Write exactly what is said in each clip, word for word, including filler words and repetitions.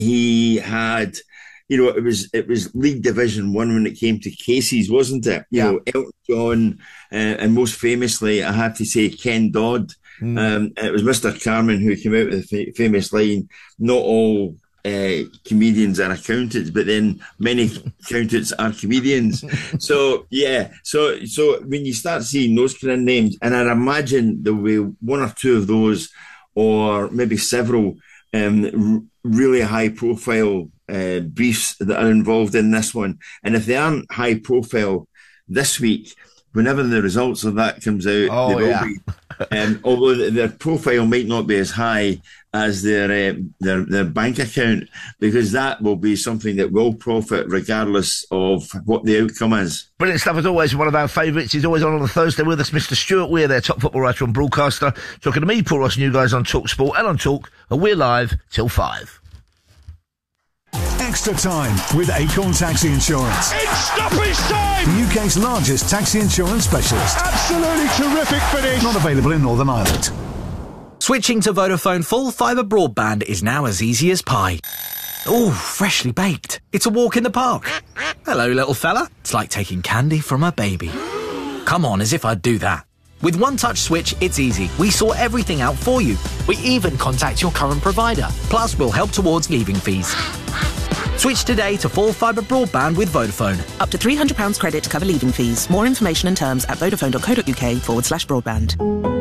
he had, you know, it was it was League Division One when it came to cases, wasn't it? You yeah. know, Elton John, uh, and most famously, I have to say, Ken Dodd. Mm. Um, it was Mister Carmen who came out with the famous line, not all uh, comedians are accountants, but then many accountants are comedians. So, yeah, so so when you start seeing those kind of names, and I imagine there will be one or two of those, or maybe several um, r- really high-profile uh, briefs that are involved in this one. And if they aren't high-profile this week, whenever the results of that comes out, oh, they will yeah. be. Um, although their profile might not be as high as their, uh, their their bank account, because that will be something that will profit regardless of what the outcome is. Brilliant stuff as always. One of our favourites. He's always on on a Thursday with us, Mister Stuart Weir, their top football writer and broadcaster, talking to me, Paul Ross, and you guys on Talk Sport and on Talk, and we're live till five. Extra time with Acorn Taxi Insurance. It's stoppage time! The U K's largest taxi insurance specialist. Absolutely terrific finish. Not available in Northern Ireland. Switching to Vodafone full fibre broadband is now as easy as pie. Ooh, freshly baked. It's a walk in the park. Hello, little fella. It's like taking candy from a baby. Come on, as if I'd do that. With One Touch Switch, it's easy. We sort everything out for you. We even contact your current provider. Plus, we'll help towards leaving fees. Switch today to full fibre broadband with Vodafone. Up to three hundred pounds credit to cover leaving fees. More information and terms at vodafone.co.uk forward slash broadband.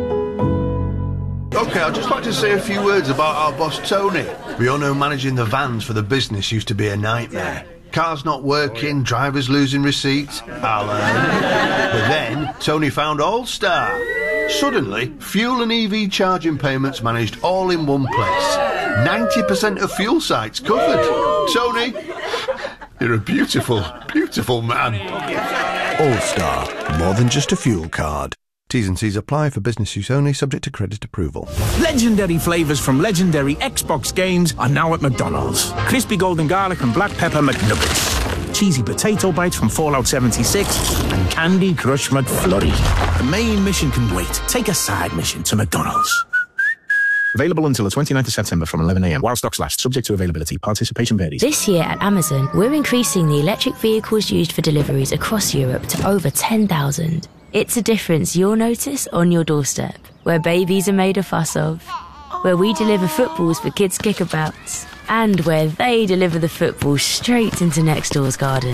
OK, I'd just like to say a few words about our boss, Tony. We all know managing the vans for the business used to be a nightmare. Cars not working, drivers losing receipts. I'll earn. But then, Tony found All-Star. Suddenly, fuel and E V charging payments managed all in one place. ninety percent of fuel sites covered. Tony, you're a beautiful, beautiful man. All-Star, more than just a fuel card. T's and C's apply for business use only, subject to credit approval. Legendary flavours from legendary Xbox games are now at McDonald's. Crispy golden garlic and black pepper McNuggets. Cheesy potato bites from Fallout seventy-six. And Candy Crush McFlurry. The main mission can wait. Take a side mission to McDonald's. Available until the twenty-ninth of September from eleven a m while stocks last, subject to availability. Participation varies. This year at Amazon, we're increasing the electric vehicles used for deliveries across Europe to over ten thousand. It's a difference you'll notice on your doorstep, where babies are made a fuss of, where we deliver footballs for kids' kickabouts, and where they deliver the football straight into next door's garden.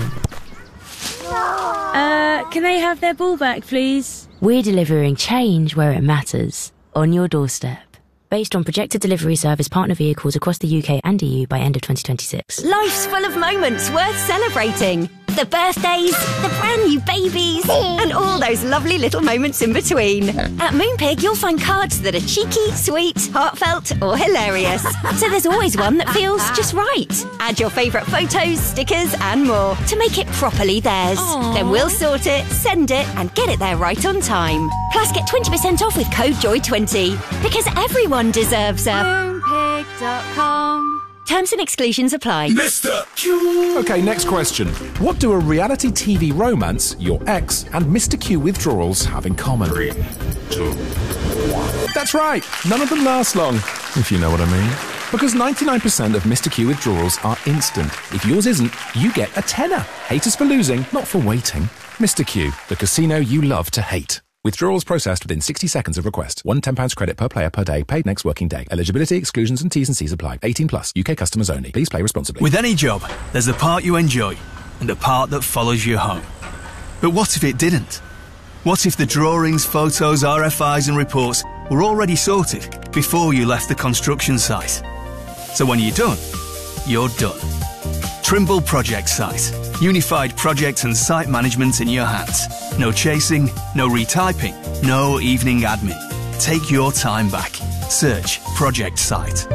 Uh, can they have their ball back, please? We're delivering change where it matters, on your doorstep. Based on projected delivery service partner vehicles across the U K and E U by end of twenty twenty-six. Life's full of moments worth celebrating. The birthdays, the brand new babies, and all those lovely little moments in between. At Moonpig, you'll find cards that are cheeky, sweet, heartfelt, or hilarious. So there's always one that feels just right. Add your favourite photos, stickers, and more to make it properly theirs. Aww. Then we'll sort it, send it, and get it there right on time. Plus, get twenty percent off with code joy twenty. Because everyone deserves a moonpig dot com. Terms and exclusions apply. Mister Q. OK, next question. What do a reality T V romance, your ex, and Mister Q withdrawals have in common? Three, two, one. That's right. None of them last long, if you know what I mean. Because ninety-nine percent of Mister Q withdrawals are instant. If yours isn't, you get a tenner. Hate us for losing, not for waiting. Mister Q, the casino you love to hate. Withdrawals processed within sixty seconds of request. One ten pounds credit per player per day, paid next working day. Eligibility, exclusions and T's and C's apply. eighteen plus, U K customers only. Please play responsibly. With any job, there's the part you enjoy and the part that follows you home. But what if it didn't? What if the drawings, photos, R F Is and reports were already sorted before you left the construction site? So when you're done, you're done. Trimble Project Site. Unified project and site management in your hands. No chasing, no retyping, no evening admin. Take your time back. Search Project Site.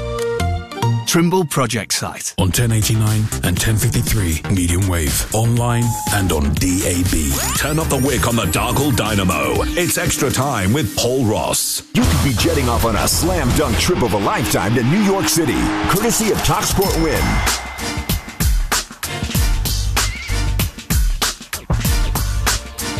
Trimble Project Site. On ten eighty-nine and ten fifty-three medium wave. Online and on D A B. Turn up the wick on the Dargle Dynamo. It's Extra Time with Paul Ross. You could be jetting off on a slam dunk trip of a lifetime to New York City. Courtesy of TalkSport Win.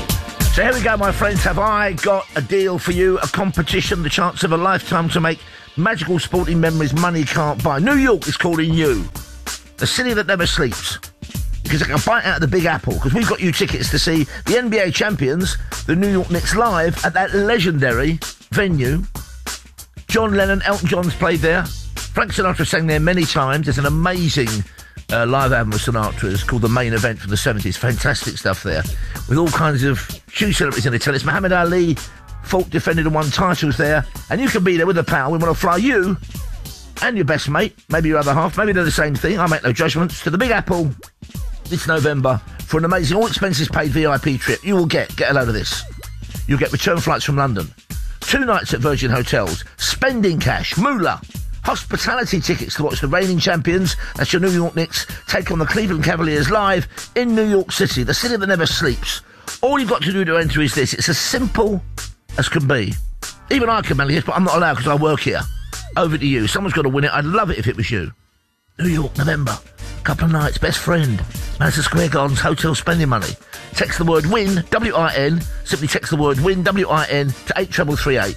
So here we go, my friends. Have I got a deal for you? A competition, the chance of a lifetime to make Magical sporting memories money can't buy. New York is calling you. The city that never sleeps. Because I can bite out of the Big Apple. Because we've got you tickets to see the N B A champions, the New York Knicks, live at that legendary venue. John Lennon, Elton John's played there. Frank Sinatra sang there many times. There's an amazing uh, live album of Sinatra's called The Main Event from the seventies. Fantastic stuff there. With all kinds of huge celebrities in attendance. Muhammad Ali fought, defended and won titles there. And you can be there with a pal. We want to fly you and your best mate, maybe your other half, maybe they're the same thing, I make no judgments, to the Big Apple this November for an amazing, all expenses paid V I P trip. You will get, get a load of this. You'll get return flights from London, two nights at Virgin Hotels, spending cash, moolah, hospitality tickets to watch the reigning champions, that's your New York Knicks, take on the Cleveland Cavaliers live in New York City, the city that never sleeps. All you've got to do to enter is this. It's as simple as can be. Even I can manage this, but I'm not allowed because I work here. Over to you. Someone's got to win it. I'd love it if it was you. New York, November. Couple of nights. Best friend. Madison Square Gardens hotel spending money. Text the word WIN, W I N. Simply text the word WIN, W I N, to eight triple three eight.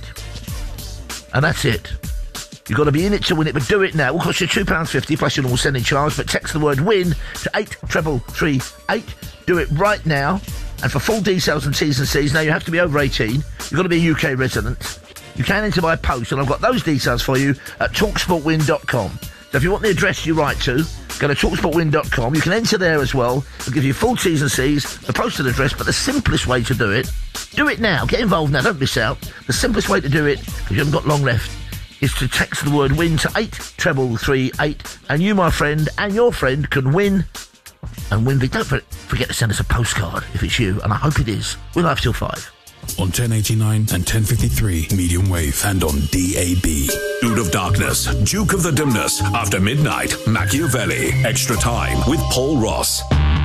And that's it. You've got to be in it to win it, but do it now. It will cost you two pounds fifty plus your normal sending charge, but text the word WIN to eight triple three eight. Do it right now. And for full details and T's and C's, now you have to be over eighteen. You've got to be a U K resident. You can enter by post, and I've got those details for you at talk sport win dot com. So if you want the address you write to, go to talk sport win dot com. You can enter there as well. It'll give you full T's and C's, the postal address, but the simplest way to do it, do it now. Get involved now, don't miss out. The simplest way to do it, because you haven't got long left, is to text the word WIN to eight triple three eight, and you, my friend, and your friend can win and win. Don't forget to send us a postcard if it's you, and I hope it is. We're live till five. On ten eighty-nine and ten fifty-three medium wave and on D A B. Dude of Darkness, Duke of the Dimness, After Midnight, Machiavelli, Extra Time with Paul Ross.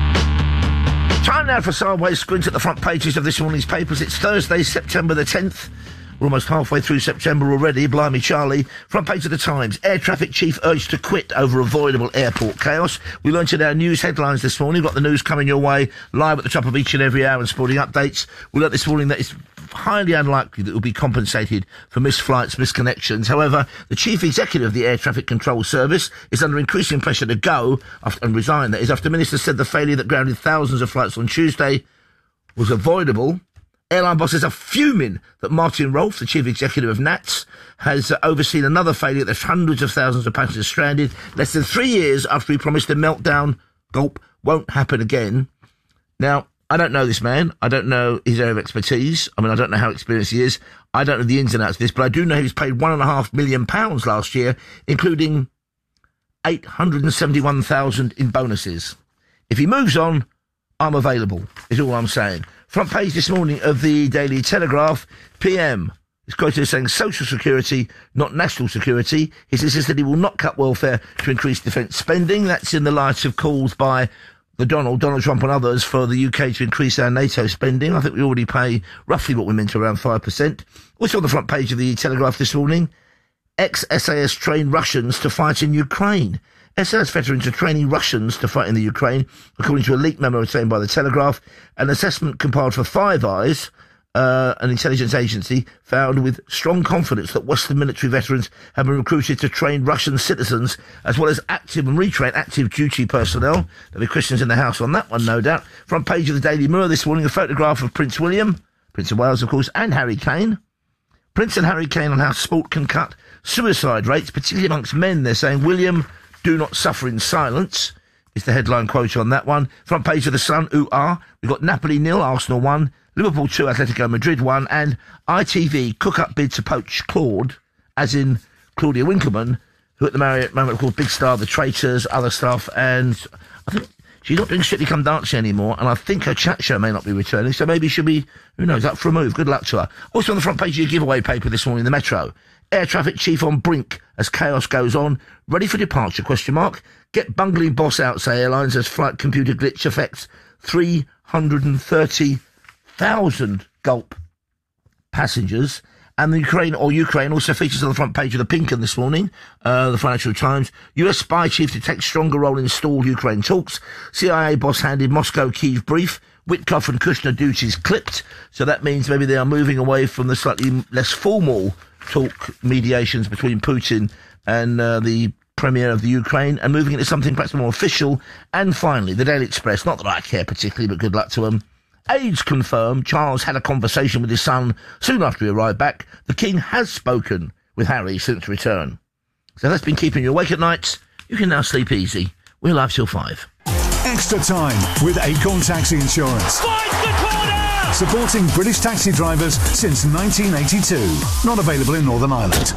Time now for Sideways Squint at the front pages of this morning's papers. It's Thursday, September the tenth. We're almost halfway through September already. Blimey, Charlie. Front page of the Times. Air traffic chief urged to quit over avoidable airport chaos. We learned in our news headlines this morning. We've got the news coming your way live at the top of each and every hour and sporting updates. We learnt this morning that it's highly unlikely that it will be compensated for missed flights, misconnections. However, the chief executive of the Air Traffic Control Service is under increasing pressure to go after, and resign. That is after ministers said the failure that grounded thousands of flights on Tuesday was avoidable. Airline bosses are fuming that Martin Rolfe, the chief executive of N A T S, has uh, overseen another failure that left hundreds of thousands of passengers stranded less than three years after he promised a meltdown, gulp, won't happen again. Now, I don't know this man. I don't know his area of expertise. I mean, I don't know how experienced he is. I don't know the ins and outs of this, but I do know he was paid one and a half million pounds last year, including eight hundred and seventy-one thousand in bonuses. If he moves on, I'm available, is all I'm saying. Front page this morning of the Daily Telegraph, P M is quoted as saying social security, not national security. He says that he will not cut welfare to increase defence spending. That's in the light of calls by the Donald, Donald Trump and others for the U K to increase our NATO spending. I think we already pay roughly what we meant to, around five percent. Also on the front page of the Telegraph this morning, ex-S A S train Russians to fight in Ukraine. S A S veterans are training Russians to fight in the Ukraine, according to a leaked memo obtained by the Telegraph. An assessment compiled for Five Eyes, uh, an intelligence agency, found with strong confidence that Western military veterans have been recruited to train Russian citizens, as well as active and retrain active duty personnel. There'll be Christians in the house on that one, no doubt. Front page of the Daily Mirror this morning, a photograph of Prince William, Prince of Wales, of course, and Harry Kane. Prince and Harry Kane on how sport can cut suicide rates, particularly amongst men. They're saying, William, do not suffer in silence, is the headline quote on that one. Front page of the Sun, ooh ah. We've got Napoli nil, Arsenal one, Liverpool two, Atletico Madrid one, and I T V cook-up bid to poach Claude, as in Claudia Winkleman, who at the moment are called Big Star, The Traitors, other stuff, and I think she's not doing Strictly Come Dancing anymore, and I think her chat show may not be returning, so maybe she'll be, who knows, up for a move. Good luck to her. Also on the front page of your giveaway paper this morning, the Metro. Air traffic chief on brink as chaos goes on. Ready for departure, question mark. Get bungling boss out, say airlines, as flight computer glitch affects three hundred thirty thousand gulp passengers. And the Ukraine, or Ukraine, also features on the front page of the Pinkin this morning, uh, the Financial Times. U S spy chief detects stronger role in stalled Ukraine talks. C I A boss handed Moscow Kyiv brief. Witkoff and Kushner duties clipped. So that means maybe they are moving away from the slightly less formal talk mediations between Putin and uh, the Premier of the Ukraine, and moving into something perhaps more official. And finally, the Daily Express, not that I care particularly, but good luck to them. Aides confirm Charles had a conversation with his son soon after he arrived back. The King has spoken with Harry since return. So that's been keeping you awake at night. You can now sleep easy. We're live till five. Extra time with Acorn Taxi Insurance. Fight the corner! Supporting British taxi drivers since nineteen eighty-two. Not available in Northern Ireland.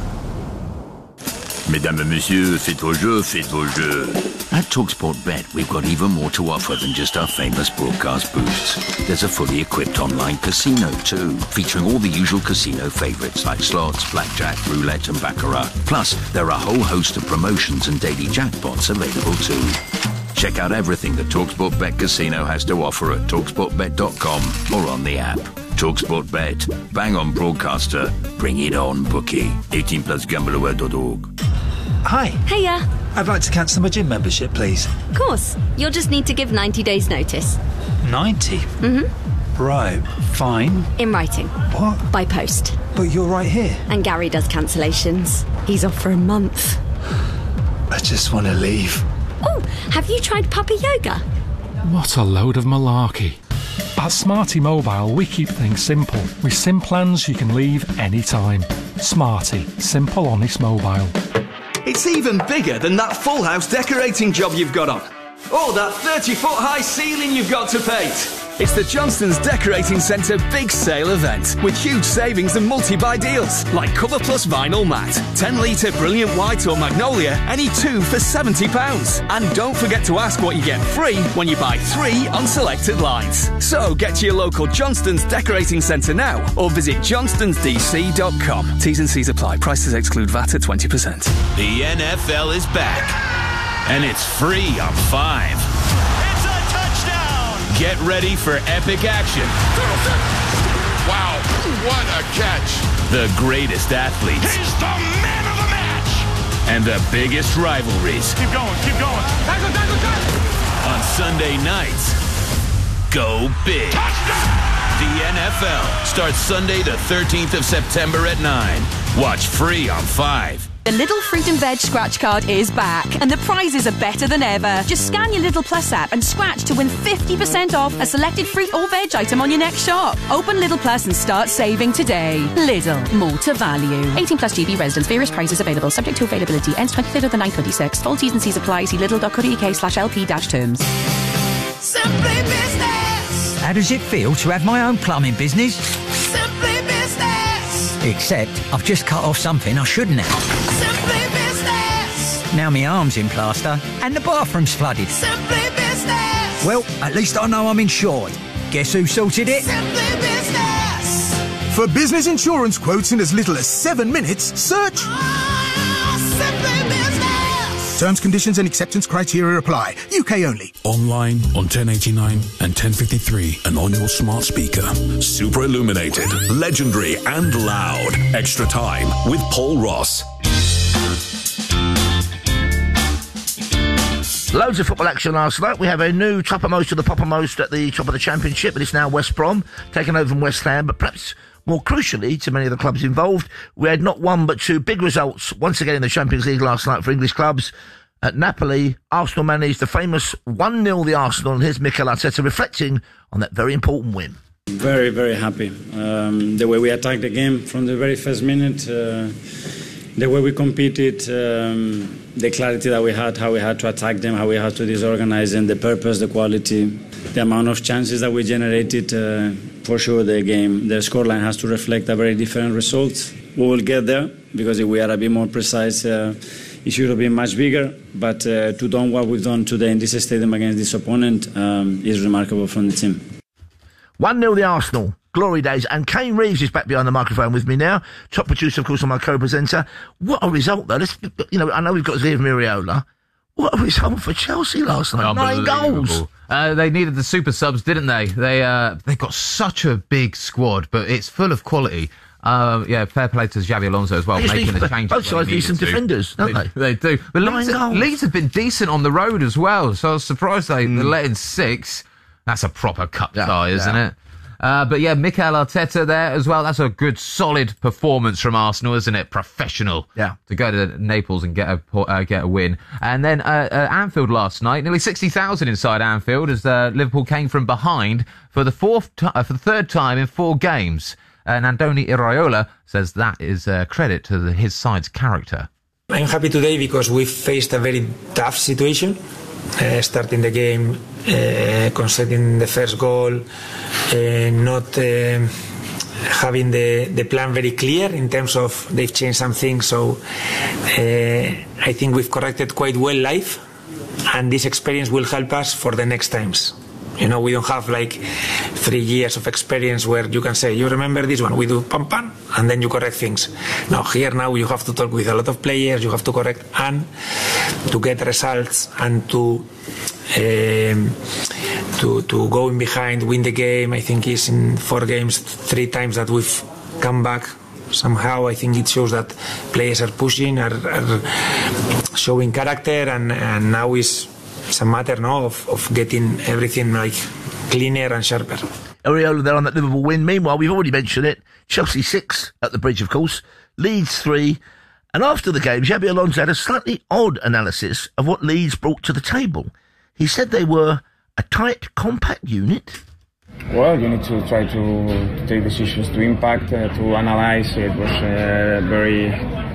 Mesdames et messieurs, faites vos jeux, faites vos jeux. At TalkSport Bet, we've got even more to offer than just our famous broadcast booths. There's a fully equipped online casino too, featuring all the usual casino favourites like slots, blackjack, roulette and baccarat. Plus, there are a whole host of promotions and daily jackpots available too. Check out everything that TalkSport Bet Casino has to offer at talk sport bet dot com or on the app. TalkSport Bet. Bang on broadcaster. Bring it on, bookie. eighteen plus gamble aware dot org. Hi. Hiya. I'd like to cancel my gym membership, please. Of course. You'll just need to give ninety days notice. ninety? Mm-hmm. Right. Fine. In writing. What? By post. But you're right here. And Gary does cancellations. He's off for a month. I just want to leave. Oh, have you tried puppy yoga? What a load of malarkey. At Smarty Mobile, we keep things simple. With SIM plans you can leave anytime. Smarty. Simple, honest mobile. It's even bigger than that full house decorating job you've got on. Or that thirty foot high ceiling you've got to paint. It's the Johnston's Decorating Centre Big Sale event with huge savings and multi-buy deals like Cover Plus Vinyl Matte, ten litre Brilliant White or Magnolia, any two for seventy pounds. And don't forget to ask what you get free when you buy three on selected lines. So get to your local Johnston's Decorating Centre now or visit johnstons d c dot com. T's and C's apply. Prices exclude V A T at twenty percent. The N F L is back. And it's free on Five. Get ready for epic action. Wow, what a catch. The greatest athletes. He's the man of the match. And the biggest rivalries. Keep going, keep going. Tackle, tackle, tackle. On Sunday nights, go big. Touchdown! The N F L starts Sunday the thirteenth of September at nine. Watch free on Five. The Lidl Fruit and Veg Scratch Card is back, and the prizes are better than ever. Just scan your Lidl Plus app and scratch to win fifty percent off a selected fruit or veg item on your next shop. Open Lidl Plus and start saving today. Lidl, more to value. eighteen plus G B residents. Various prices available, subject to availability. Ends twenty-third of the ninth, twenty-six. Full T's and C's apply. See lidl dot co dot uk slash lp dash terms. Simply Business. How does it feel to have my own plumbing business? Simply Business. Except I've just cut off something I shouldn't have. Simply Business. Now my arm's in plaster and the bathroom's flooded. Simply Business. Well, at least I know I'm insured. Guess who sorted it? Simply Business. For business insurance quotes in as little as seven minutes, search oh, Simply Business. Terms, conditions and acceptance criteria apply. U K only. Online on ten eighty-nine and ten fifty-three and on your smart speaker. Super illuminated, legendary and loud. Extra Time with Paul Ross. Loads of football action last night. We have a new toppermost of the poppermost at the top of the Championship, but it's now West Brom, taken over from West Ham. But perhaps more crucially to many of the clubs involved, we had not one but two big results once again in the Champions League last night for English clubs. At Napoli, Arsenal managed the famous one nil the Arsenal, and here's Mikel Arteta reflecting on that very important win. Very, very happy. Um, the way we attacked the game from the very first minute, uh, the way we competed, um, the clarity that we had, how we had to attack them, how we had to disorganize them, the purpose, the quality, the amount of chances that we generated. Uh, for sure, the game, the scoreline has to reflect a very different result. We will get there because if we are a bit more precise, uh, it should have been much bigger. But uh, to do what we've done today in this stadium against this opponent um, is remarkable from the team. one nil the Arsenal. Glory days. And Kane Reeves is back behind the microphone with me now. Top producer, of course, and my co-presenter. What a result, though. Let's, you know, I know we've got Xavier Miriola. What a result for Chelsea last night. Nine goals. Uh, they needed the super subs, didn't they? They uh, they got such a big squad, but it's full of quality. Uh, yeah, fair play to Xabi Alonso as well, making the changes. Both sides need some defenders, don't they? They, they do. But Leeds, Leeds have been decent on the road as well, so I was surprised they, mm. they're letting six. That's a proper cup yeah, tie, isn't yeah. it? Uh, but yeah, Mikel Arteta there as well. That's a good, solid performance from Arsenal, isn't it? Professional. Yeah. To go to Naples and get a uh, get a win. And then uh, uh, Anfield last night, nearly sixty thousand inside Anfield as uh, Liverpool came from behind for the fourth t- uh, for the third time in four games. And Andoni Iraola says that is uh, credit to the, his side's character. I'm happy today because we faced a very tough situation. Uh, starting the game, uh, conceding the first goal, uh, not uh, having the, the plan very clear in terms of they've changed some things. So uh, I think we've corrected quite well live, and this experience will help us for the next times. You know, we don't have like three years of experience where you can say, you remember this one, we do pam pam, and then you correct things. No, here now you have to talk with a lot of players, you have to correct, and to get results and to um, to to go in behind, win the game. I think it's in four games, three times that we've come back. Somehow I think it shows that players are pushing, are, are showing character, and, and now is it's a matter now of, of getting everything like cleaner and sharper. Iraola there on that Liverpool win. Meanwhile, we've already mentioned it. Chelsea six at the Bridge, of course. Leeds three. And after the game, Xabi Alonso had a slightly odd analysis of what Leeds brought to the table. He said they were a tight, compact unit. Well, you need to try to take decisions to impact, uh, to analyze. It was uh, very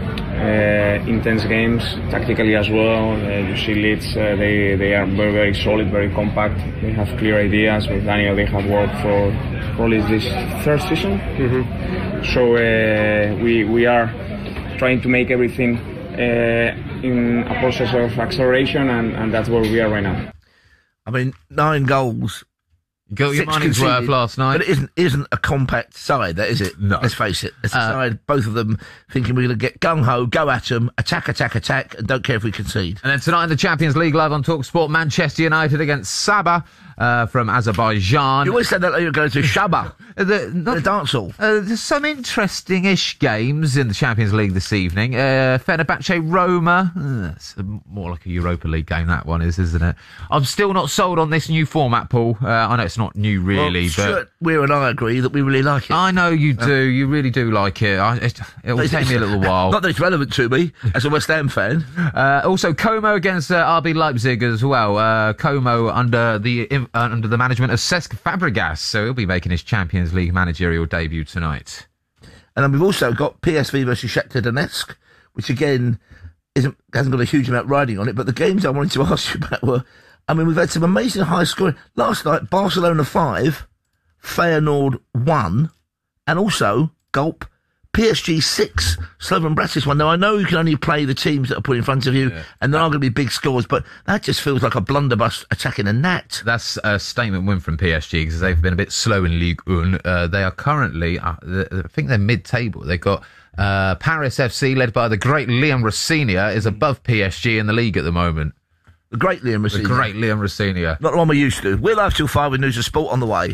uh, intense games, tactically as well. Uh, you see Leeds, uh, they, they are very, very solid, very compact. They have clear ideas. With Daniel, they have worked for probably this third season. Mm-hmm. So uh, we, we are trying to make everything uh, in a process of acceleration, and, and that's where we are right now. I mean, nine goals. Got your money's worth last night. But it isn't, isn't a compact side, that is it? No. Let's face it. It's a Uh, side, both of them thinking we're going to get gung-ho, go at them, attack, attack, attack, and don't care if we concede. And then tonight in the Champions League live on TalkSport, Manchester United against Sabah uh, from Azerbaijan. You always said that like you were going to Shabba, the, not, the dance hall. Uh, there's some interesting-ish games in the Champions League this evening. Uh, Fenerbahce Roma. Uh, it's a, more like a Europa League game, that one is, isn't it? I'm still not sold on this new format, Paul. Uh, I know it's not new, really. Well, but Stuart Weir and I agree that we really like it. I know you do. You really do like it. I, it it'll take me a little while. Not that it's relevant to me as a West Ham fan. Uh, also, Como against uh, R B Leipzig as well. Uh, Como under the uh, under the management of Cesc Fabregas, so he'll be making his Champions League managerial debut tonight. And then we've also got P S V versus Shakhtar Donetsk, which again isn't hasn't got a huge amount riding on it. But the games I wanted to ask you about were, I mean, we've had some amazing high scoring. Last night, Barcelona five, Feyenoord one, and also, gulp, P S G six, Slovan Bratislava one. Now, I know you can only play the teams that are put in front of you, yeah. and there are going to be big scores, but that just feels like a blunderbuss attacking a gnat. That's a statement win from P S G, because they've been a bit slow in Ligue one. Uh, they are currently, uh, I think they're mid-table. They've got uh, Paris F C, led by the great Liam Rosenior, is above P S G in the league at the moment. The great Liam Rosenior. The great Liam Rosenior. Not the one we used to. We're live till five with news of sport on the way.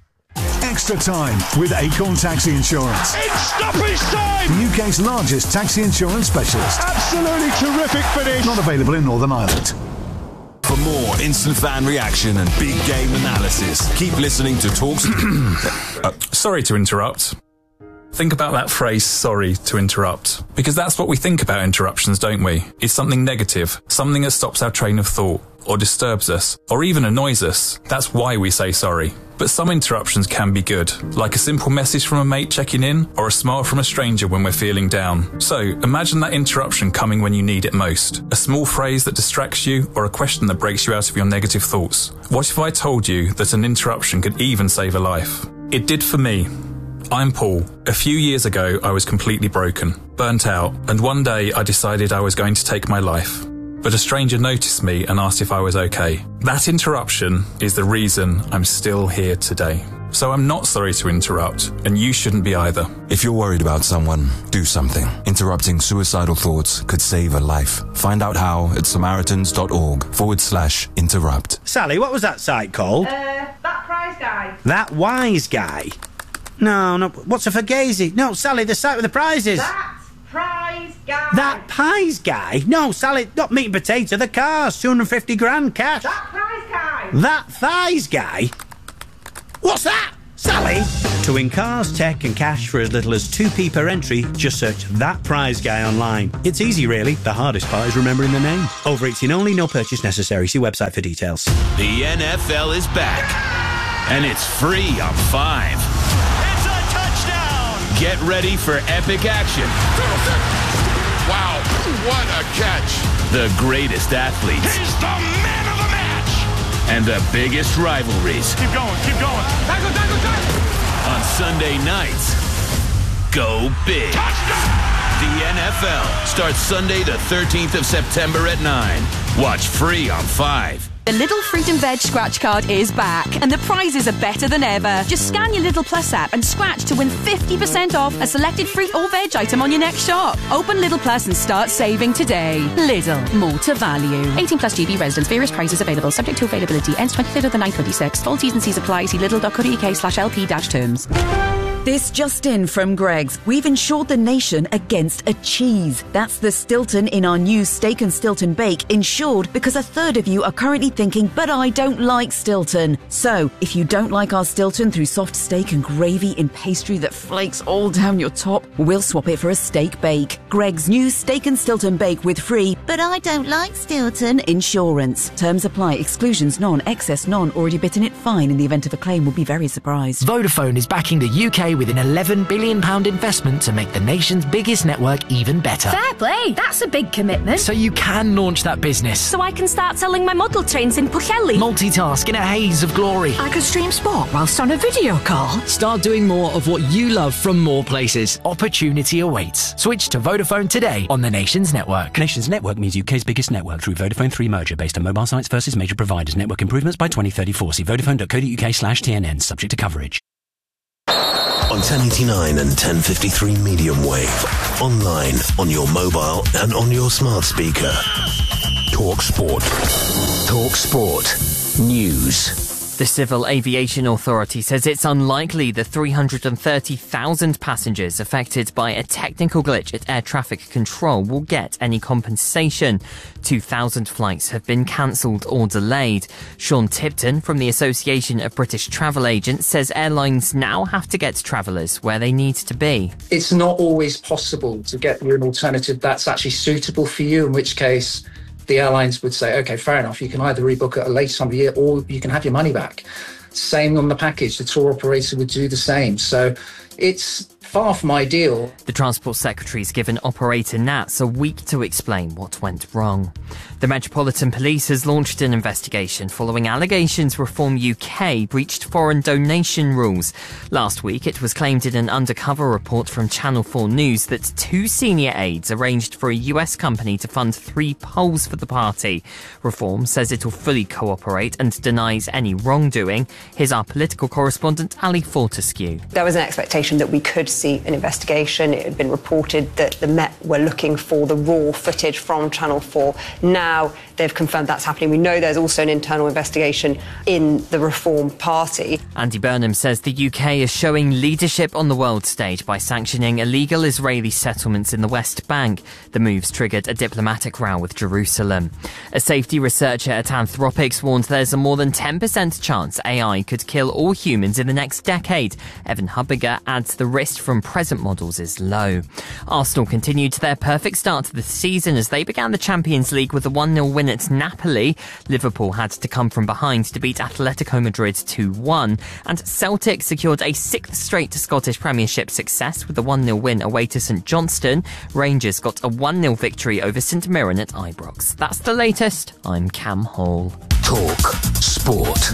Extra time with Acorn Taxi Insurance. It's stoppage time! The U K's largest taxi insurance specialist. Absolutely terrific finish. Not available in Northern Ireland. For more instant fan reaction and big game analysis, keep listening to Talks. uh, sorry to interrupt. Think about that phrase, sorry to interrupt. Because that's what we think about interruptions, don't we? It's something negative, something that stops our train of thought, or disturbs us, or even annoys us. That's why we say sorry. But some interruptions can be good, like a simple message from a mate checking in, or a smile from a stranger when we're feeling down. So, imagine that interruption coming when you need it most. A small phrase that distracts you, or a question that breaks you out of your negative thoughts. What if I told you that an interruption could even save a life? It did for me. I'm Paul. A few years ago, I was completely broken, burnt out, and one day I decided I was going to take my life. But a stranger noticed me and asked if I was okay. That interruption is the reason I'm still here today. So I'm not sorry to interrupt, and you shouldn't be either. If you're worried about someone, do something. Interrupting suicidal thoughts could save a life. Find out how at samaritans.org forward slash interrupt. Sally, what was that site called? Uh, that prize guy. That wise guy? No, no, what's a fugazi? No, Sally, the site with the prizes. That prize guy. That pies guy? No, Sally, not meat and potato, the cars, two hundred fifty grand cash. That prize guy. That thighs guy? What's that? Sally? To win cars, tech and cash for as little as two p per entry, just search That Prize Guy online. It's easy, really. The hardest part is remembering the name. Over eighteen only, no purchase necessary. See website for details. The N F L is back, and it's free on Five. It's a touchdown! Get ready for epic action. Wow, what a catch! The greatest athletes. He's the man of the match! And the biggest rivalries. Keep going, keep going. Tackle, tackle, tackle! On Sunday nights, go big. Touchdown! The N F L starts Sunday the thirteenth of September at nine. Watch free on Five. The Little Fruit and Veg scratch card is back, and the prizes are better than ever. Just scan your Little Plus app and scratch to win fifty percent off a selected fruit or veg item on your next shop. Open Little Plus and start saving today. Lidl, more to value. eighteen plus G B residents. Various prices available, subject to availability. Ends twenty-third of the ninth, twenty-six. Full T's and C's apply. See lidl.co.uk slash LP dash terms. This just in from Greggs. We've insured the nation against a cheese. That's the Stilton in our new Steak and Stilton Bake, insured because a third of you are currently thinking, but I don't like Stilton. So, if you don't like our Stilton through soft steak and gravy in pastry that flakes all down your top, we'll swap it for a steak bake. Greggs' new Steak and Stilton Bake with free, but I don't like Stilton, insurance. Terms apply. Exclusions none. Excess none. Already bitten it fine. In the event of a claim, will be very surprised. Vodafone is backing the U K with an eleven billion pounds investment to make the nation's biggest network even better. Fair play, that's a big commitment. So you can launch that business. So I can start selling my model trains in Pwllheli. Multitask in a haze of glory. I could stream sport whilst on a video call. Start doing more of what you love from more places. Opportunity awaits. Switch to Vodafone today on the Nation's network. Nation's network means U K's biggest network through Vodafone three merger based on mobile sites versus major providers. Network improvements by twenty thirty-four. See vodafone.co.uk slash TNN, subject to coverage. On ten eighty-nine and ten fifty-three medium wave. Online, on your mobile and on your smart speaker. Talk Sport. Talk Sport. News. The Civil Aviation Authority says it's unlikely the three hundred thirty thousand passengers affected by a technical glitch at air traffic control will get any compensation. two thousand flights have been cancelled or delayed. Sean Tipton from the Association of British Travel Agents says airlines now have to get travellers where they need to be. It's not always possible to get you an alternative that's actually suitable for you, in which case the airlines would say, OK, fair enough, you can either rebook at a later time of year or you can have your money back. Same on the package, the tour operator would do the same. So it's far from ideal. The Transport Secretary's given operator N A T S a week to explain what went wrong. The Metropolitan Police has launched an investigation following allegations Reform U K breached foreign donation rules. Last week, it was claimed in an undercover report from Channel four News that two senior aides arranged for a U S company to fund three polls for the party. Reform says it will fully cooperate and denies any wrongdoing. Here's our political correspondent, Ali Fortescue. There was an expectation that we could see an investigation. It had been reported that the Met were looking for the raw footage from Channel four. Now they've confirmed that's happening. We know there's also an internal investigation in the Reform Party. Andy Burnham says the U K is showing leadership on the world stage by sanctioning illegal Israeli settlements in the West Bank. The moves triggered a diplomatic row with Jerusalem. A safety researcher at Anthropics warned there's a more than ten percent chance A I could kill all humans in the next decade. Evan Hubbiger adds the risk from present models is low. Arsenal continued their perfect start to the season as they began the Champions League with a one nil win at Napoli. Liverpool had to come from behind to beat Atletico Madrid two one. And Celtic secured a sixth straight Scottish Premiership success with a one nil win away to St Johnstone. Rangers got a one nil victory over St Mirren at Ibrox. That's the latest. I'm Cam Hall. Talk Sport.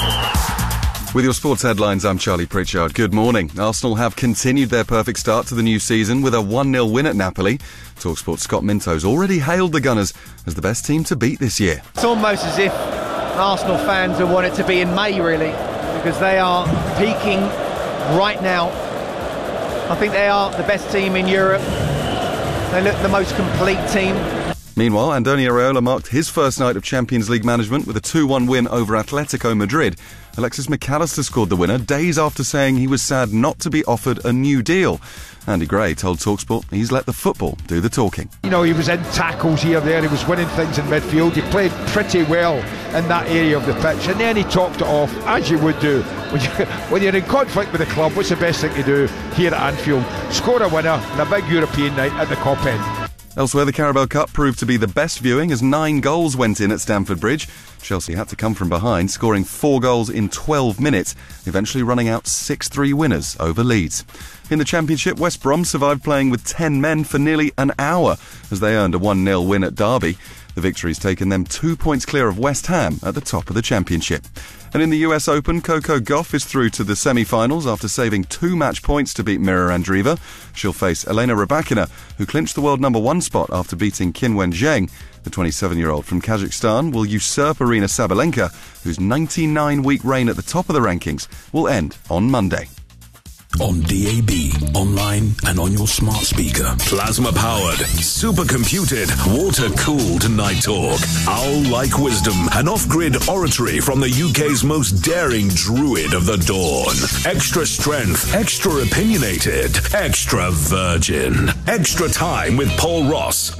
With your sports headlines, I'm Charlie Pritchard. Good morning. Arsenal have continued their perfect start to the new season with a one nil win at Napoli. TalkSport's Scott Minto's already hailed the Gunners as the best team to beat this year. It's almost as if Arsenal fans would want it to be in May, really, because they are peaking right now. I think they are the best team in Europe. They look the most complete team. Meanwhile, Andoni Iraola marked his first night of Champions League management with a two one win over Atletico Madrid. Alexis McAllister scored the winner days after saying he was sad not to be offered a new deal. Andy Gray told TalkSport he's let the football do the talking. You know, he was in tackles here, there, he was winning things in midfield, he played pretty well in that area of the pitch, and then he topped it off, as you would do. When, you, when you're in conflict with the club, what's the best thing to do here at Anfield? Score a winner in a big European night at the Kop End. Elsewhere, the Carabao Cup proved to be the best viewing as nine goals went in at Stamford Bridge. Chelsea had to come from behind, scoring four goals in twelve minutes, eventually running out six three winners over Leeds. In the Championship, West Brom survived playing with ten men for nearly an hour as they earned a one nil win at Derby. The victory's taken them two points clear of West Ham at the top of the Championship. And in the U S Open, Coco Gauff is through to the semi-finals after saving two match points to beat Mira Andreeva. She'll face Elena Rybakina, who clinched the world number one spot after beating Qinwen Zheng. The twenty-seven-year-old from Kazakhstan will usurp Arina Sabalenka, whose ninety-nine week reign at the top of the rankings will end on Monday. On D A B, online and on your smart speaker. Plasma-powered, supercomputed, water-cooled Night Talk. Owl-like wisdom and off-grid oratory from the U K's most daring druid of the dawn. Extra strength, extra opinionated, extra virgin. Extra time with Paul Ross.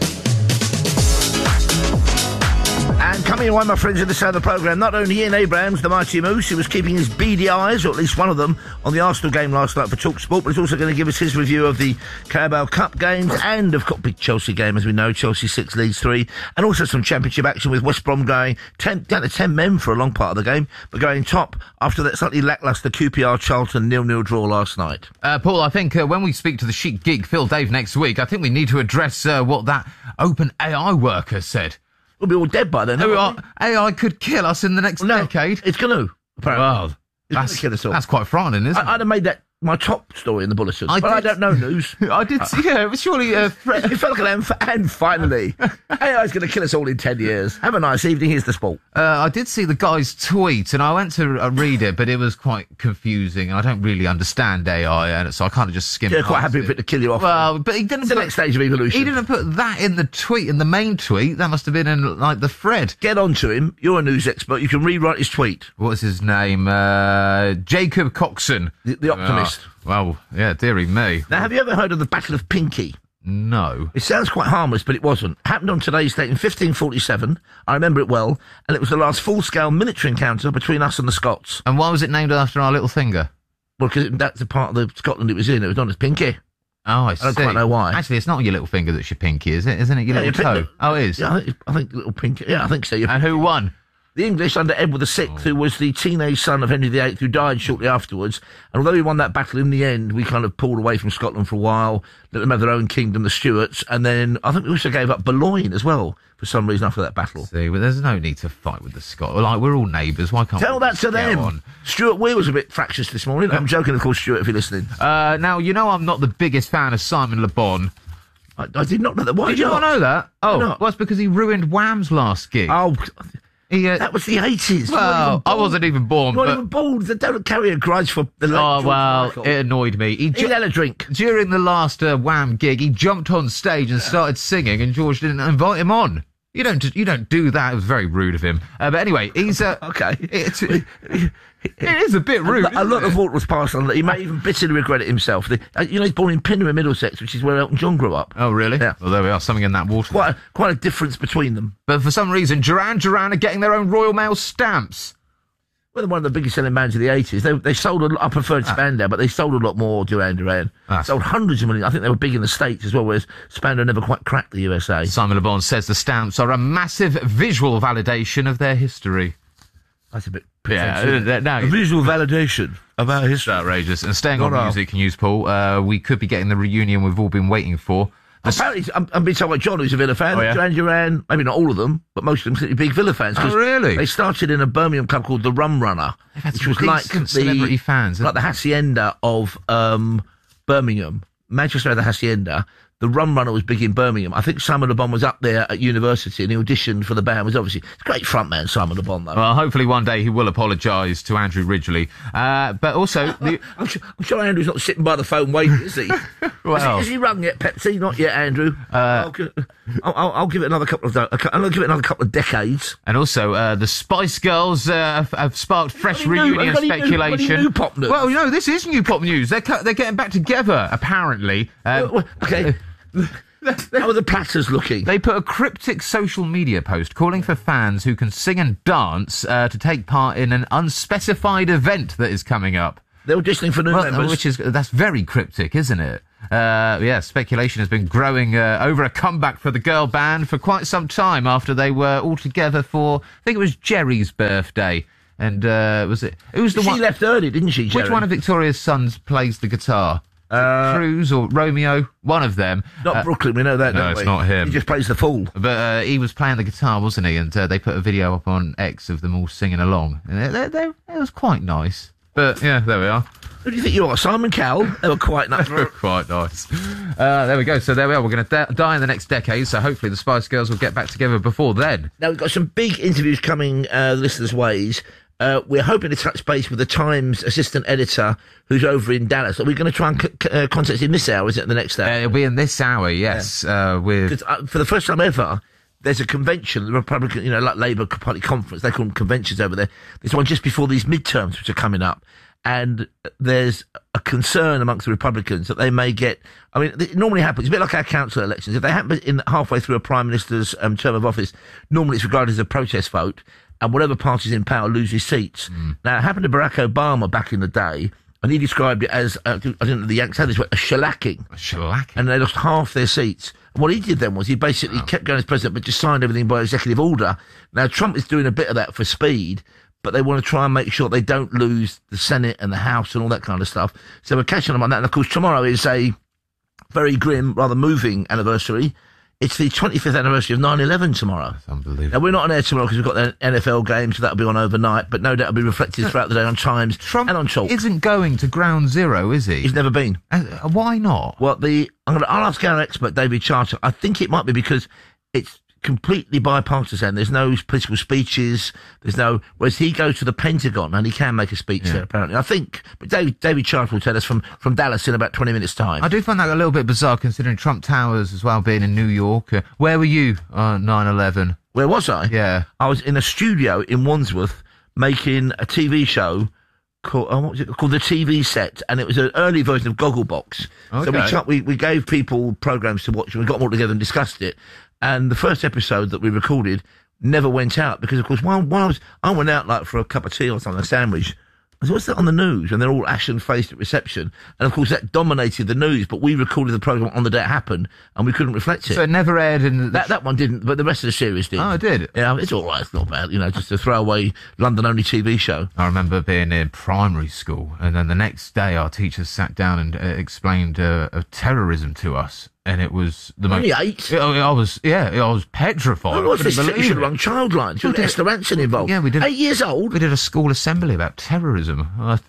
And coming away, my friends, at the start of the programme, not only Ian Abrahams, the mighty moose, who was keeping his beady eyes, or at least one of them, on the Arsenal game last night for TalkSport, but he's also going to give us his review of the Carabao Cup games and of course, big Chelsea game, as we know, Chelsea six, Leeds three, and also some Championship action with West Brom going ten, down to ten men for a long part of the game, but going top after that slightly lacklustre Q P R Charlton nil nil draw last night. Uh, Paul, I think uh, when we speak to the chic geek Phil Dave next week, I think we need to address uh, what that open A I worker said. We'll be all dead by then. No, are, A I could kill us in the next well, no, decade. It's going to, apparently. Well, it's that's, gonna kill us all. That's quite frightening, isn't I, it? I'd have made that my top story in the bulletin. I but did, I don't know news. I did see, yeah, it was surely a threat. It felt like an and, and finally, A I's going to kill us all in ten years. Have a nice evening. Here's the sport. Uh, I did see the guy's tweet, and I went to uh, read it, but it was quite confusing. I don't really understand A I, and so I kind of just skimmed Yeah, quite happy it. for it to kill you off. Well, but he didn't. It's the put, next stage of evolution. He didn't put that in the tweet, in the main tweet. That must have been in, like, the thread. Get on to him. You're a news expert. You can rewrite his tweet. What's his name? Uh, Jacob Coxon. The, the optimist. Oh, well, yeah, dearie me. Now, have you ever heard of the Battle of Pinkie? No. It sounds quite harmless, but it wasn't. It happened on today's date in fifteen forty-seven. I remember it well, and it was the last full-scale military encounter between us and the Scots. And why was it named after our little finger? Well, because that's the part of the Scotland it was in. It was known as Pinkie. Oh, I see. I don't quite know why. Actually, it's not your little finger that's your pinky, is it? Isn't it your yeah, little your toe? Oh, it is? Yeah, I think, I think little Pinkie. Yeah, I think so. And who won? The English under Edward the Sixth, oh. who was the teenage son of Henry the Eighth, who died shortly afterwards. And although we won that battle in the end, we kind of pulled away from Scotland for a while, let them have their own kingdom, the Stuarts, and then I think we also gave up Boulogne as well for some reason after that battle. See, well, there's no need to fight with the Scots. Like, we're all neighbours. Why can't Tell we that to them. On? Stuart Weir was a bit fractious this morning. I'm joking, of course, Stuart, if you're listening. Uh, now, you know I'm not the biggest fan of Simon Le Bon. I, I did not know that. Why did you not know that? Oh, well, it's because he ruined Wham's last gig. Oh, He, uh, that was the eighties. Well, I wasn't even born. You're not but... even born. They don't carry a grudge for the late Oh, George well, Michael. It annoyed me. He, he ju- had a drink. During the last uh, Wham gig, he jumped on stage and started singing, and George didn't invite him on. You don't you don't do that. It was very rude of him. Uh, but anyway, he's... Uh, okay. It's, it, it is a bit rude, A, a lot it? of water was passed on. He may even bitterly regret it himself. The, uh, you know, he's born in Pinner in Middlesex, which is where Elton John grew up. Oh, really? Yeah. Well, there we are. Something in that water. Quite a, quite a difference between them. But for some reason, Duran Duran are getting their own Royal Mail stamps. Well, they're one of the biggest selling bands of the eighties. They they sold a lot. I preferred Spandau, but they sold a lot more Duran Duran. Ah. Sold hundreds of millions. I think they were big in the States as well, whereas Spandau never quite cracked the U S A. Simon Le Bon says the stamps are a massive visual validation of their history. That's a bit... Yeah, uh, no. A visual validation of our history. Outrageous. And staying on Not music news, Paul, uh, we could be getting the reunion we've all been waiting for. The Apparently, I'm, I'm being told by John, who's a Villa fan, Oh, yeah? Duran Duran, maybe not all of them, but most of them seem to be big Villa fans. 'cause Oh, really? They started in a Birmingham club called the Rum Runner, which was like the, celebrity fans, like the Hacienda of um, Birmingham. Manchester had the Hacienda. The Rum Runner was big in Birmingham. I think Simon Le Bon was up there at university and he auditioned for the band. Was obviously it's a great frontman, Simon Le Bon, though. Well, hopefully one day he will apologise to Andrew Ridgeley. Uh, but also... the, I'm, sure, I'm sure Andrew's not sitting by the phone waiting, is he? Well. Has, he, has he rung yet, Pepsi? Not yet, Andrew. Uh, I'll, gi- I'll, I'll, I'll give it another couple of. Do- I'll give it another couple of decades. And also, uh, the Spice Girls uh, have, have sparked fresh Any new- reunion any new- speculation. any new pop news? Well, you know, this is new pop news. They're cu- they're getting back together, apparently. Um, Well, okay. How are the Platters looking? They put a cryptic social media post calling for fans who can sing and dance uh, to take part in an unspecified event that is coming up. They're auditioning for new well, members. Which is that's very cryptic, isn't it? Uh, yeah, speculation has been growing uh, over a comeback for the girl band for quite some time after they were all together for, I think it was Jerry's birthday. And uh, was it? It was the she one. She left early, didn't she, Jerry? Which one of Victoria's sons plays the guitar? Uh, Cruz or Romeo? One of them. Not uh, Brooklyn, we know that, no, don't it's we? not him. He just plays the fool. But uh, he was playing the guitar, wasn't he? And uh, they put a video up on X of them all singing along. And they, they, they, it was quite nice. But, yeah, there we are. Who do you think you are, Simon Cowell? They were quite nice. Quite nice. Uh, there we go. So there we are. We're going to de- die in the next decade, so hopefully the Spice Girls will get back together before then. Now, we've got some big interviews coming uh, the listeners' ways. Uh, we're hoping to touch base with the Times assistant editor who's over in Dallas. Are we going to try and c- c- uh, contact him this hour, is it, the next hour? Uh, it'll be in this hour, yes. Yeah. Uh, with... uh, for the first time ever, there's a convention, the Republican, you know, like Labour Party conference, they call them conventions over there. There's one just before these midterms, which are coming up. And there's a concern amongst the Republicans that they may get... I mean, it normally happens, a bit like our council elections. If they happen in halfway through a Prime Minister's um, term of office, normally it's regarded as a protest vote, and whatever party's in power loses seats. Mm. Now, it happened to Barack Obama back in the day, and he described it as, uh, I don't know, the Yanks had this word, a shellacking. A shellacking? And they lost half their seats. And what he did then was he basically oh. kept going as president, but just signed everything by executive order. Now, Trump is doing a bit of that for speed, but they want to try and make sure they don't lose the Senate and the House and all that kind of stuff. So we're catching them on that. And, of course, tomorrow is a very grim, rather moving anniversary. It's the twenty-fifth anniversary of nine eleven tomorrow. That's unbelievable. Now, we're not on air tomorrow because we've got the N F L game, so that'll be on overnight, but no doubt it'll be reflected throughout the day on Times Trump and on Talk. Isn't going to Ground Zero, is he? He's never been. Uh, why not? Well, the I'm gonna, I'll ask our expert, David Charter. I think it might be because it's completely bipartisan. There's no political speeches. There's no... Whereas he goes to the Pentagon and he can make a speech yeah. there, apparently. I think... But David, David Charter will tell us from, from Dallas in about twenty minutes' time. I do find that a little bit bizarre, considering Trump Towers as well being in New York. Uh, where were you on nine eleven? Where was I? Yeah. I was in a studio in Wandsworth making a T V show called, oh, what was it called? The T V Set, and it was an early version of Gogglebox. Okay. So we, ch- we we gave people programs to watch, and we got them all together and discussed it. And the first episode that we recorded never went out because, of course, while, while I was, I went out like for a cup of tea or something, a sandwich. I said, what's that on the news? And they're all ashen-faced at reception. And, of course, that dominated the news, but we recorded the programme on the day it happened, and we couldn't reflect it. So it never aired in... The... That that one didn't, but the rest of the series did. Oh, it did? Yeah, it's all right. It's not bad. You know, just a throwaway London-only T V show. I remember being in primary school, and then the next day our teachers sat down and uh, explained uh, uh, terrorism to us. And it was the Only most... eight? I, I was, yeah, I was petrified. Oh, what's this? You should have run it. Childline. You should have Esther Ranson involved. Yeah, we did. Eight years old? We did a school assembly about terrorism. I,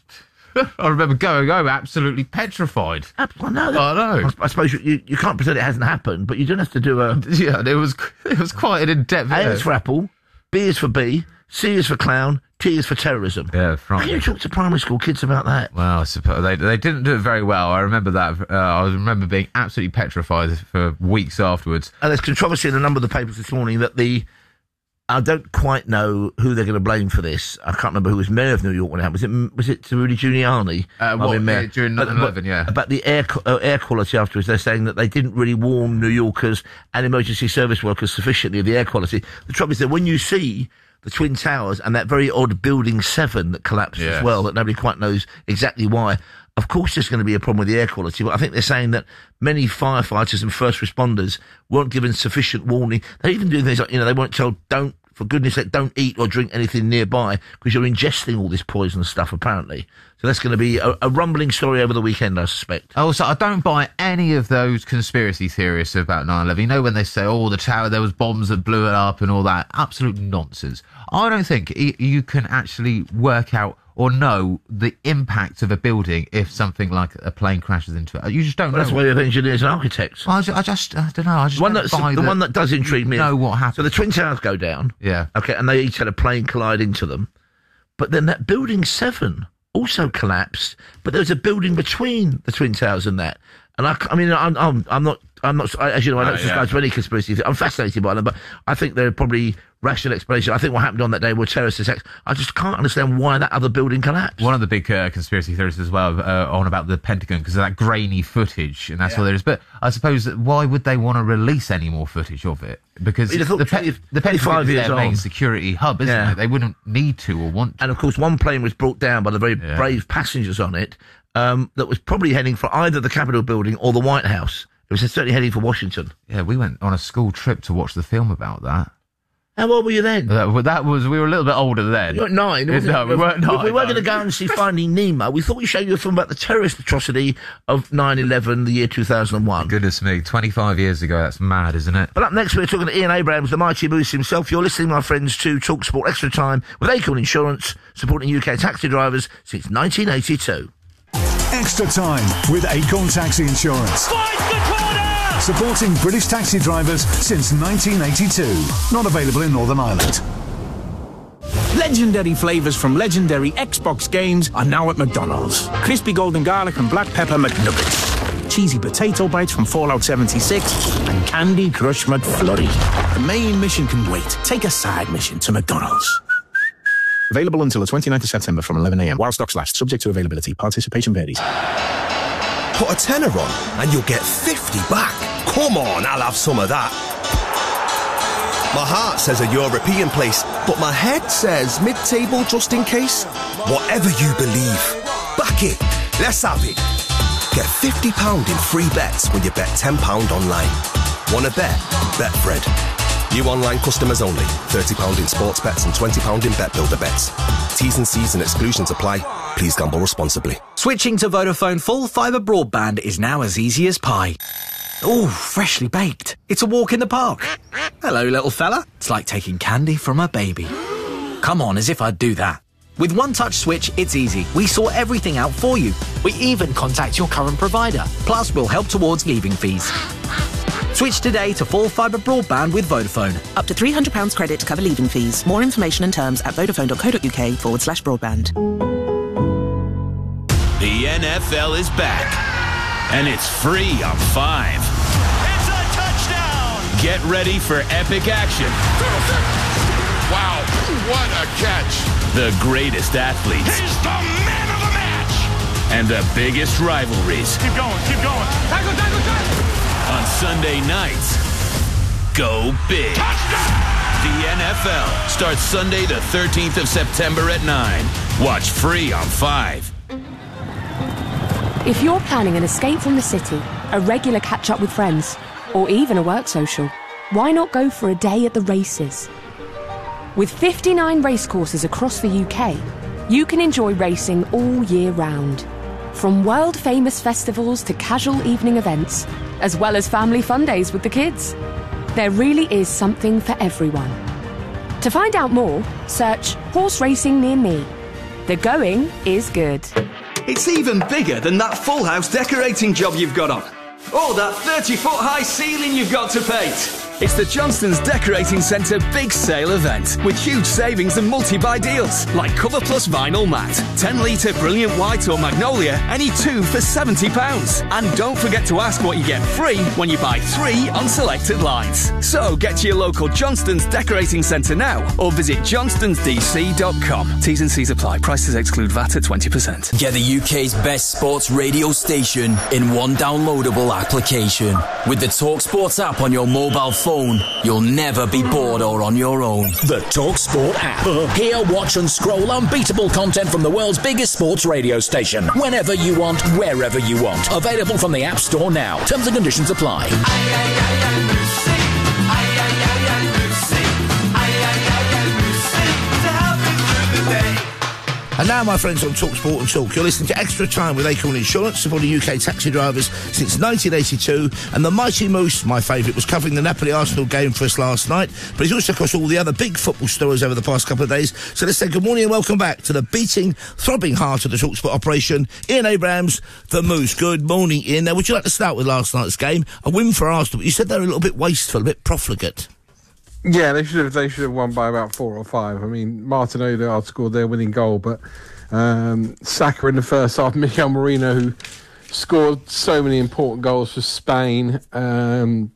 I remember going home absolutely petrified. I know. I know. I, I suppose you, you, you can't pretend it hasn't happened, but you don't have to do a... Yeah, it was, it was quite an in-depth... A is for apple, B is for bee, C is for clown, T is for terrorism. Yeah, How can you talk to primary school kids about that? Well, I suppose they they didn't do it very well. I remember that. Uh, I remember being absolutely petrified for weeks afterwards. And there's controversy in a number of the papers this morning that the... I don't quite know who they're going to blame for this. I can't remember who was mayor of New York when it happened. Was it, was it Rudy Giuliani? Uh, what, I mean, mayor. During nine eleven, yeah. About the air uh, air quality afterwards, they're saying that they didn't really warn New Yorkers and emergency service workers sufficiently of the air quality. The trouble is that when you see the Twin Towers and that very odd Building seven that collapsed yes. as well, that nobody quite knows exactly why, of course there's going to be a problem with the air quality, but I think they're saying that many firefighters and first responders weren't given sufficient warning. They even do things like, you know, they weren't told, don't, for goodness sake, don't eat or drink anything nearby because you're ingesting all this poison stuff, apparently. So that's going to be a, a rumbling story over the weekend, I suspect. Also, I don't buy any of those conspiracy theories about nine eleven. You know when they say, oh, the tower, there was bombs that blew it up and all that? Absolute nonsense. I don't think you can actually work out or know the impact of a building if something like a plane crashes into it. You just don't well, know. That's why you have engineers and architects. I just, I, just, I don't know. I just one don't that's, buy the that one that does intrigue me. Know what happened? So the Twin Towers go down. Yeah. Okay, and they each had a plane collide into them. But then that Building seven also collapsed, but there was a building between the Twin Towers and that. And I, I mean, I'm, I'm, I'm not, I'm not, as you know, I don't Oh, subscribe yeah. to any conspiracy theory. I'm fascinated by them, but I think they're probably rational explanation. I think what happened on that day were terrorist attacks. I just can't understand why that other building collapsed. One of the big uh, conspiracy theories as well uh, on about the Pentagon because of that grainy footage, and that's Yeah. what there is. But I suppose that why would they want to release any more footage of it? Because You'd have thought the, pe- twenty, the Pentagon twenty-five is years their main on. security hub, isn't Yeah. it? They wouldn't need to or want to. And of course, one plane was brought down by the very Yeah. brave passengers on it um, that was probably heading for either the Capitol building or the White House. It was certainly heading for Washington. Yeah, we went on a school trip to watch the film about that. How old were you then? That, well, that was, we were a little bit older then. You weren't nine. No, wasn't it? we weren't nine. We, we weren't no. going to go and see Finding Nemo. We thought we'd show you a film about the terrorist atrocity of nine eleven, the year two thousand one. Goodness me, twenty-five years ago, that's mad, isn't it? But up next, we're talking to Ian Abrams, the mighty Moose himself. You're listening, my friends, to TalkSport Extra Time with Acorn Insurance, supporting U K taxi drivers since nineteen eighty-two. Extra Time with Acorn Taxi Insurance. Fight the corner! Supporting British taxi drivers since nineteen eighty-two. Not available in Northern Ireland. Legendary flavours from legendary Xbox games are now at McDonald's. Crispy golden garlic and black pepper McNuggets. Cheesy potato bites from Fallout seventy-six. And Candy Crush McFlurry. The main mission can wait. Take a side mission to McDonald's. Available until the twenty-ninth of September from eleven a m while stocks last. Subject to availability. Participation varies. Put a tenner on and you'll get fifty back. Come on, I'll have some of that. My heart says a European place, but my head says mid-table just in case. Whatever you believe, back it. Let's have it. Get fifty pounds in free bets when you bet ten pounds online. Wanna bet? Betfred. New online customers only. thirty pounds in sports bets and twenty pounds in Bet Builder bets. T's and C's and exclusions apply. Please gamble responsibly. Switching to Vodafone full fibre broadband is now as easy as pie. Ooh, freshly baked. It's a walk in the park. Hello, little fella. It's like taking candy from a baby. Come on, as if I'd do that. With One Touch Switch, it's easy. We sort everything out for you. We even contact your current provider. Plus, we'll help towards leaving fees. Switch today to full fibre broadband with Vodafone. Up to three hundred pounds credit to cover leaving fees. More information and terms at vodafone.co.uk forward slash broadband. The N F L is back, and it's free on Five. It's a touchdown! Get ready for epic action. Wow, what a catch! The greatest athletes. He's the man of the match! And the biggest rivalries. Keep going, keep going. Tackle, tackle, tackle! On Sunday nights, go big. Touchdown! The N F L starts Sunday the thirteenth of September at nine. Watch free on Five. If you're planning an escape from the city, a regular catch-up with friends, or even a work social, why not go for a day at the races? With fifty-nine racecourses across the U K, you can enjoy racing all year round. From world-famous festivals to casual evening events, as well as family fun days with the kids. There really is something for everyone. To find out more, search Horse Racing Near Me. The going is good. It's even bigger than that full house decorating job you've got on. Oh, that thirty foot high ceiling you've got to paint. It's the Johnston's Decorating Centre Big Sale event with huge savings and multi-buy deals like Cover Plus Vinyl Matte, ten litre Brilliant White or Magnolia, any two for seventy pounds. And don't forget to ask what you get free when you buy three on selected lines. So get to your local Johnston's Decorating Centre now or visit johnstons d c dot com. T's and C's apply. Prices exclude V A T at twenty percent. Get the U K's best sports radio station in one downloadable application. With the TalkSport app on your mobile phone, you'll never be bored or on your own. The TalkSport app. Hear, watch and scroll unbeatable content from the world's biggest sports radio station. Whenever you want, wherever you want. Available from the App Store now. Terms and conditions apply. And now, my friends on TalkSport and Talk, you're listening to Extra Time with Acorn Insurance, supporting U K taxi drivers since nineteen eighty-two. And the Mighty Moose, my favourite, was covering the Napoli-Arsenal game for us last night, but he's also across all the other big football stories over the past couple of days. So let's say good morning and welcome back to the beating, throbbing heart of the TalkSport operation, Ian Abrams, the Moose. Good morning, Ian. Now, would you like to start with last night's game? A win for Arsenal, but you said they were a little bit wasteful, a bit profligate. Yeah, they should have. They should have won by about four or five. I mean, Martin Odegaard scored their winning goal, but um, Saka in the first half, Miguel Marino, who scored so many important goals for Spain. Um,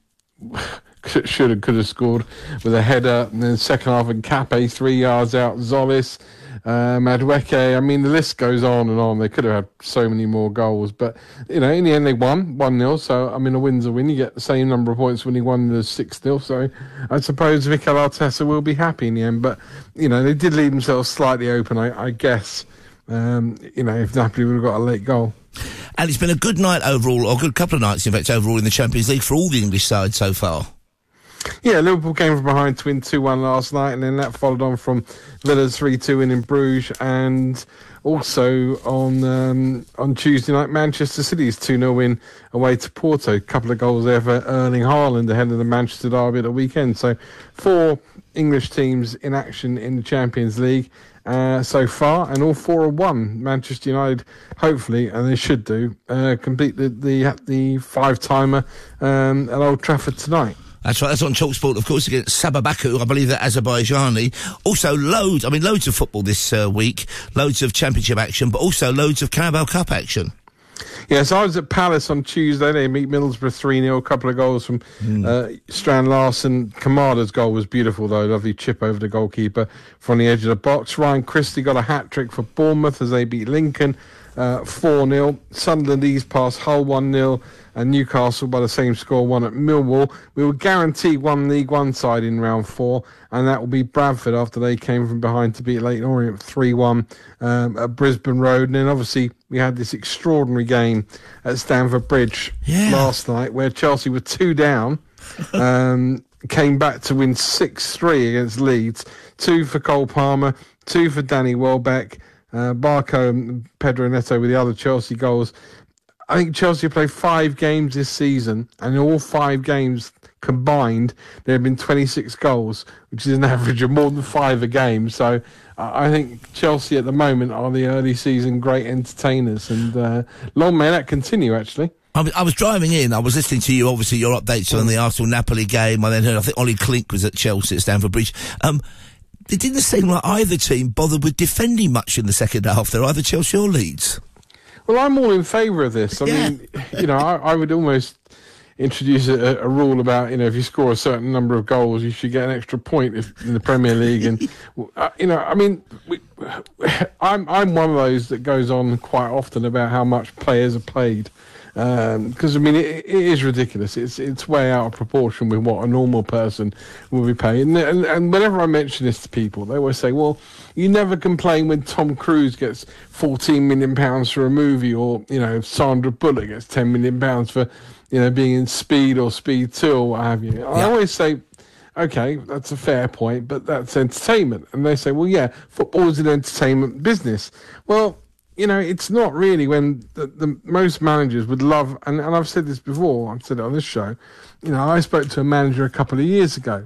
should have, could have scored with a header. And then second half, and Cape three yards out. Zolis, uh, Madueke. I mean, the list goes on and on. They could have had so many more goals. But, you know, in the end, they won one nil. So, I mean, a win's a win. You get the same number of points when you won the six nil. So, I suppose Mikel Arteta will be happy in the end. But, you know, they did leave themselves slightly open, I, I guess. Um, you know, if Napoli would have got a late goal. And it's been a good night overall, or a good couple of nights, in fact, overall in the Champions League for all the English sides so far. Yeah, Liverpool came from behind to win two one last night, and then that followed on from Villa's three two win in Bruges, and also on um, on Tuesday night, Manchester City's two nil win away to Porto. A couple of goals there for Erling Haaland ahead of the Manchester derby at the weekend. So four English teams in action in the Champions League uh, so far, and all four have won. Manchester United, hopefully, and they should do, uh, complete the the, the five-timer um, at Old Trafford tonight. That's right, that's on TalkSport, of course, against Sababaku, I believe they're Azerbaijani. Also, loads, I mean, loads of football this uh, week, loads of championship action, but also loads of Carabao Cup action. Yeah, so I was at Palace on Tuesday. They beat Middlesbrough three nil, a couple of goals from mm. uh, Strand Larson. Kamada's goal was beautiful, though. Lovely chip over the goalkeeper from the edge of the box. Ryan Christie got a hat-trick for Bournemouth as they beat Lincoln uh, four nil. Sunderland eased past Hull one nil. And Newcastle, by the same score, won at Millwall. We will guarantee one League One side in round four, and that will be Bradford after they came from behind to beat Leyton Orient three one um, at Brisbane Road. And then, obviously, we had this extraordinary game at Stamford Bridge yeah. last night where Chelsea were two down, um, came back to win six three against Leeds. Two for Cole Palmer, two for Danny Welbeck, uh, Barco and Pedro Neto with the other Chelsea goals. I think Chelsea played five games this season, and in all five games combined, there have been twenty-six goals, which is an average of more than five a game. So uh, I think Chelsea at the moment are the early season great entertainers, and uh, long may that continue, actually. I, I was driving in, I was listening to you, obviously, your updates on the Arsenal-Napoli game. I then heard, I think Ollie Klink was at Chelsea at Stamford Bridge. Um, it didn't seem like either team bothered with defending much in the second half. They're either Chelsea or Leeds. Well, I'm all in favour of this. I yeah. mean, you know, I, I would almost introduce a, a rule about, you know, if you score a certain number of goals, you should get an extra point if, in the Premier League. And, uh, you know, I mean, we, I'm I'm one of those that goes on quite often about how much players are played. Because, um, I mean, it, it is ridiculous. It's it's way out of proportion with what a normal person will be paid. And, and, and whenever I mention this to people, they always say, well, you never complain when Tom Cruise gets fourteen million pounds for a movie, or, you know, Sandra Bullock gets ten million pounds for, you know, being in Speed or Speed two or what have you. Yeah. I always say, okay, that's a fair point, but that's entertainment. And they say, well, yeah, football is an entertainment business. Well, you know, it's not really, when the, the most managers would love, and, and I've said this before, I've said it on this show, you know, I spoke to a manager a couple of years ago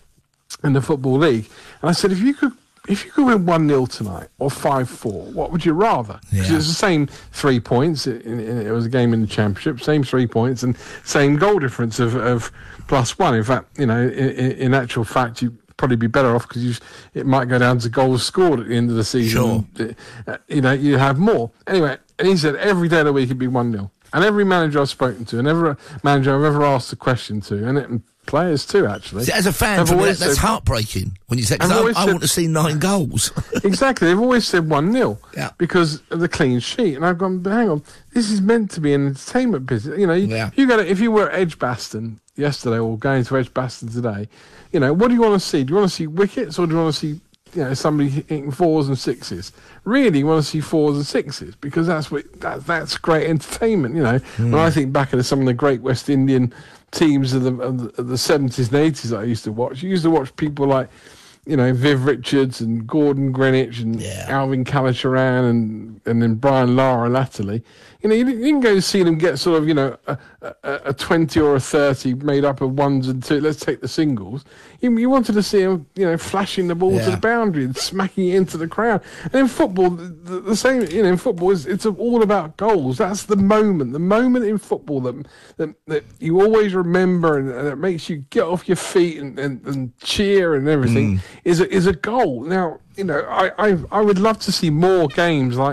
in the Football League, and I said, if you could if you could win one nil tonight, or five four, what would you rather? Because yeah. it's the same three points, it, it, it was a game in the Championship, same three points, and same goal difference of, of plus one. In fact, you know, in, in actual fact, you probably be better off, because it might go down to goals scored at the end of the season. Sure. Uh, you know, you have more. Anyway, and he said every day of the week it'd be one nil. And every manager I've spoken to, and every manager I've ever asked a question to, and, it, and players too, actually. See, as a fan, for me, that, that's said, heartbreaking when you say, because I, I said, want to see nine goals. Exactly. They've always said one nil yeah. because of the clean sheet. And I've gone, but hang on, this is meant to be an entertainment business. You know, you, yeah. you got if you were at Edgbaston yesterday or going to Edgbaston today, you know, what do you want to see? Do you want to see wickets, or do you want to see, you know, somebody hitting fours and sixes? Really, you want to see fours and sixes, because that's what that, that's great entertainment. You know, mm. when I think back at some of the great West Indian teams of the, of the, of the seventies and eighties that I used to watch, you used to watch people like, you know, Viv Richards and Gordon Greenwich and yeah. Alvin Kallicharran and and then Brian Lara latterly. You know, you didn't, you didn't go to see them get sort of, you know, a, a, a twenty or a thirty made up of ones and two. Let's take the singles. You, you wanted to see them, you know, flashing the ball yeah. to the boundary and smacking it into the crowd. And in football, the, the same, you know, in football, it's, it's all about goals. That's the moment, the moment in football that that, that you always remember, and, and it makes you get off your feet and, and, and cheer and everything, mm. is, a, is a goal. Now, you know, I, I, I would love to see more games like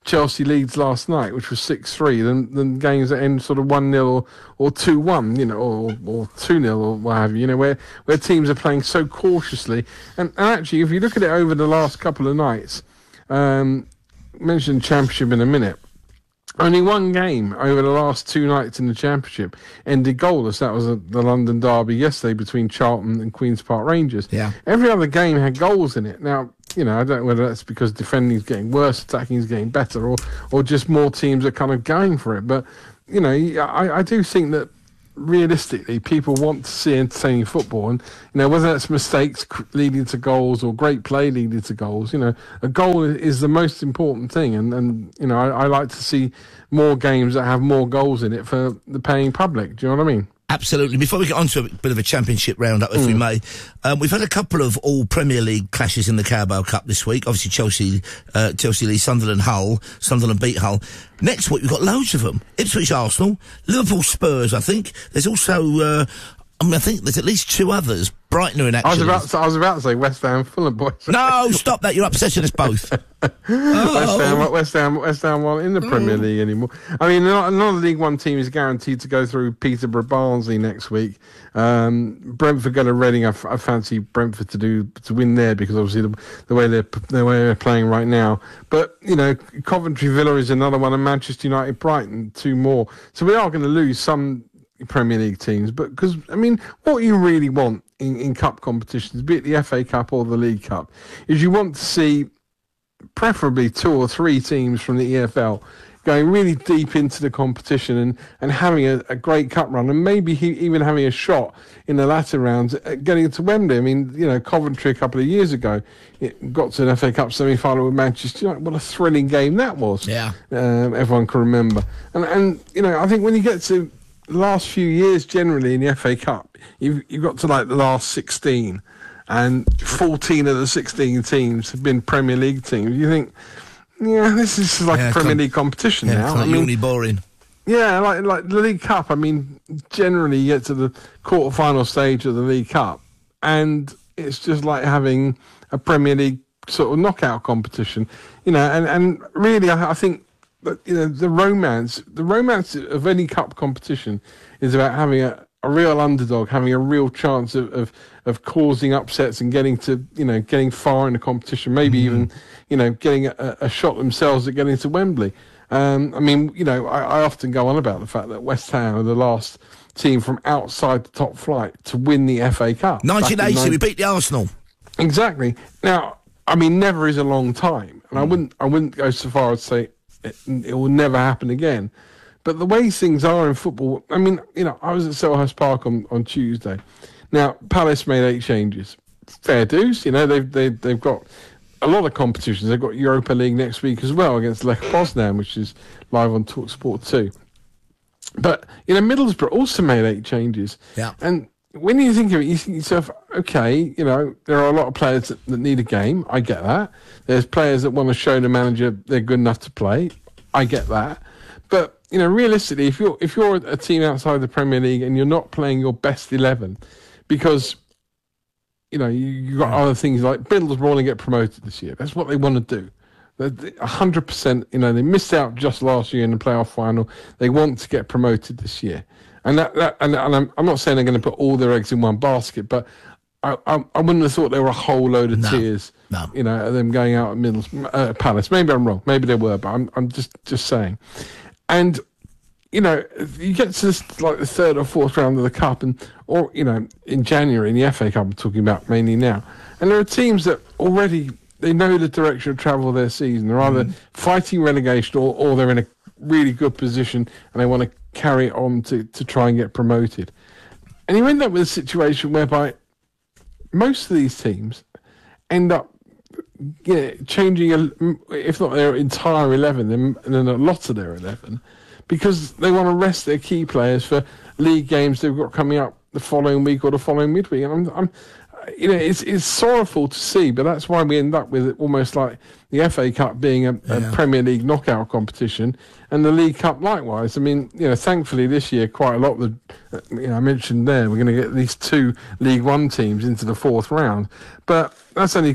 Chelsea leads last night, which was six three, than, than games that end sort of one nil or, or two one, you know, or, or two nil or what have you, you know, where, where teams are playing so cautiously. And, and actually, if you look at it over the last couple of nights, um, mentioned Championship in a minute, only one game over the last two nights in the Championship ended goalless. That was a, the London derby yesterday between Charlton and Queen's Park Rangers. Yeah. Every other game had goals in it. Now, you know, I don't know whether that's because defending is getting worse, attacking is getting better, or or just more teams are kind of going for it. But, you know, I, I do think that realistically people want to see entertaining football, and, you know, whether that's mistakes leading to goals or great play leading to goals, you know, a goal is the most important thing. And, and you know, I, I like to see more games that have more goals in it for the paying public. Do you know what I mean? Absolutely. Before we get on to a bit of a championship roundup, if mm. we may, um, we've had a couple of all Premier League clashes in the Carabao Cup this week. Obviously, Chelsea, uh, Chelsea lead Sunderland, Hull. Sunderland beat Hull. Next week, we've got loads of them. Ipswich, Arsenal, Liverpool, Spurs. I think there's also. Uh, I mean, I think there's at least two others. Brighton are in action. I was about to, I was about to say West Ham, Fulham, boys. No, stop that. You're upsetting us both. oh. West Ham, West Ham, West Ham aren't in the Premier League anymore. I mean, none of the League One team is guaranteed to go through Peterborough Barnsley next week. Um, Brentford go to Reading. I, f- I fancy Brentford to do to win there because obviously the, the way they're the way they're playing right now. But you know, Coventry Villa is another one, and Manchester United, Brighton, two more. So we are going to lose some Premier League teams, but because I mean, what you really want in, in cup competitions, be it the F A Cup or the League Cup, is you want to see preferably two or three teams from the E F L going really deep into the competition and, and having a, a great cup run, and maybe he, even having a shot in the latter rounds at getting to Wembley. I mean, you know, Coventry a couple of years ago it got to an F A Cup semi-final with Manchester United. What a thrilling game that was. Yeah, um, everyone can remember. And and you know, I think when you get to last few years generally in the F A Cup, you've, you've got to like the last sixteen, and fourteen of the sixteen teams have been Premier League teams. You think, yeah, this is like yeah, a Premier com- League competition yeah, now. It's like I mean, really boring. Yeah, like like the League Cup. I mean, generally you get to the quarter-final stage of the League Cup, and it's just like having a Premier League sort of knockout competition. You know, and, and really, I, I think. But, you know, the romance, the romance of any cup competition is about having a, a real underdog, having a real chance of, of, of causing upsets and getting to, you know, getting far in the competition, maybe mm. even, you know, getting a, a shot themselves at getting to Wembley. Um, I mean, you know, I, I often go on about the fact that West Ham are the last team from outside the top flight to win the F A Cup. nineteen eighty, we beat the Arsenal. Exactly. Now, I mean, never is a long time. And mm. I wouldn't, I wouldn't go so far as to say, It, it will never happen again. But the way things are in football, I mean, you know, I was at Selhurst Park on, on Tuesday. Now, Palace made eight changes. Fair dues, you know, they've, they've, they've got a lot of competitions. They've got Europa League next week as well against Lech Poznan, which is live on TalkSport two. But, you know, Middlesbrough also made eight changes. Yeah. And when you think of it, you think to yourself, okay, you know, there are a lot of players that, that need a game. I get that. There's players that want to show the manager they're good enough to play. I get that. But, you know, realistically, if you're if you're a team outside the Premier League and you're not playing your best eleven because, you know, you, you've got other things like Middlesbrough want to get promoted this year. That's what they want to do. one hundred percent, you know, they missed out just last year in the playoff final. They want to get promoted this year. And that, that and, and I'm, I'm not saying they're going to put all their eggs in one basket, but I, I, I wouldn't have thought there were a whole load of no, tears, no. you know, them going out at Middles, uh, Palace. Maybe I'm wrong. Maybe they were, but I'm, I'm just, just saying. And, you know, you get to this, like the third or fourth round of the Cup, and or, you know, in January in the F A Cup, I'm talking about mainly now, and there are teams that already, they know the direction of travel of their season. They're either mm. fighting relegation or, or they're in a really good position and they want to carry it on to, to try and get promoted. And you end up with a situation whereby most of these teams end up yeah, changing, a, if not their entire eleven, then, then a lot of their eleven, because they want to rest their key players for league games they've got coming up the following week or the following midweek. And I'm, I'm you know, it's it's sorrowful to see, but that's why we end up with it almost like the F A Cup being a, a yeah. Premier League knockout competition, and the League Cup likewise. I mean, you know, thankfully this year quite a lot of the, you know, I mentioned there we're going to get these two League One teams into the fourth round, but that's only because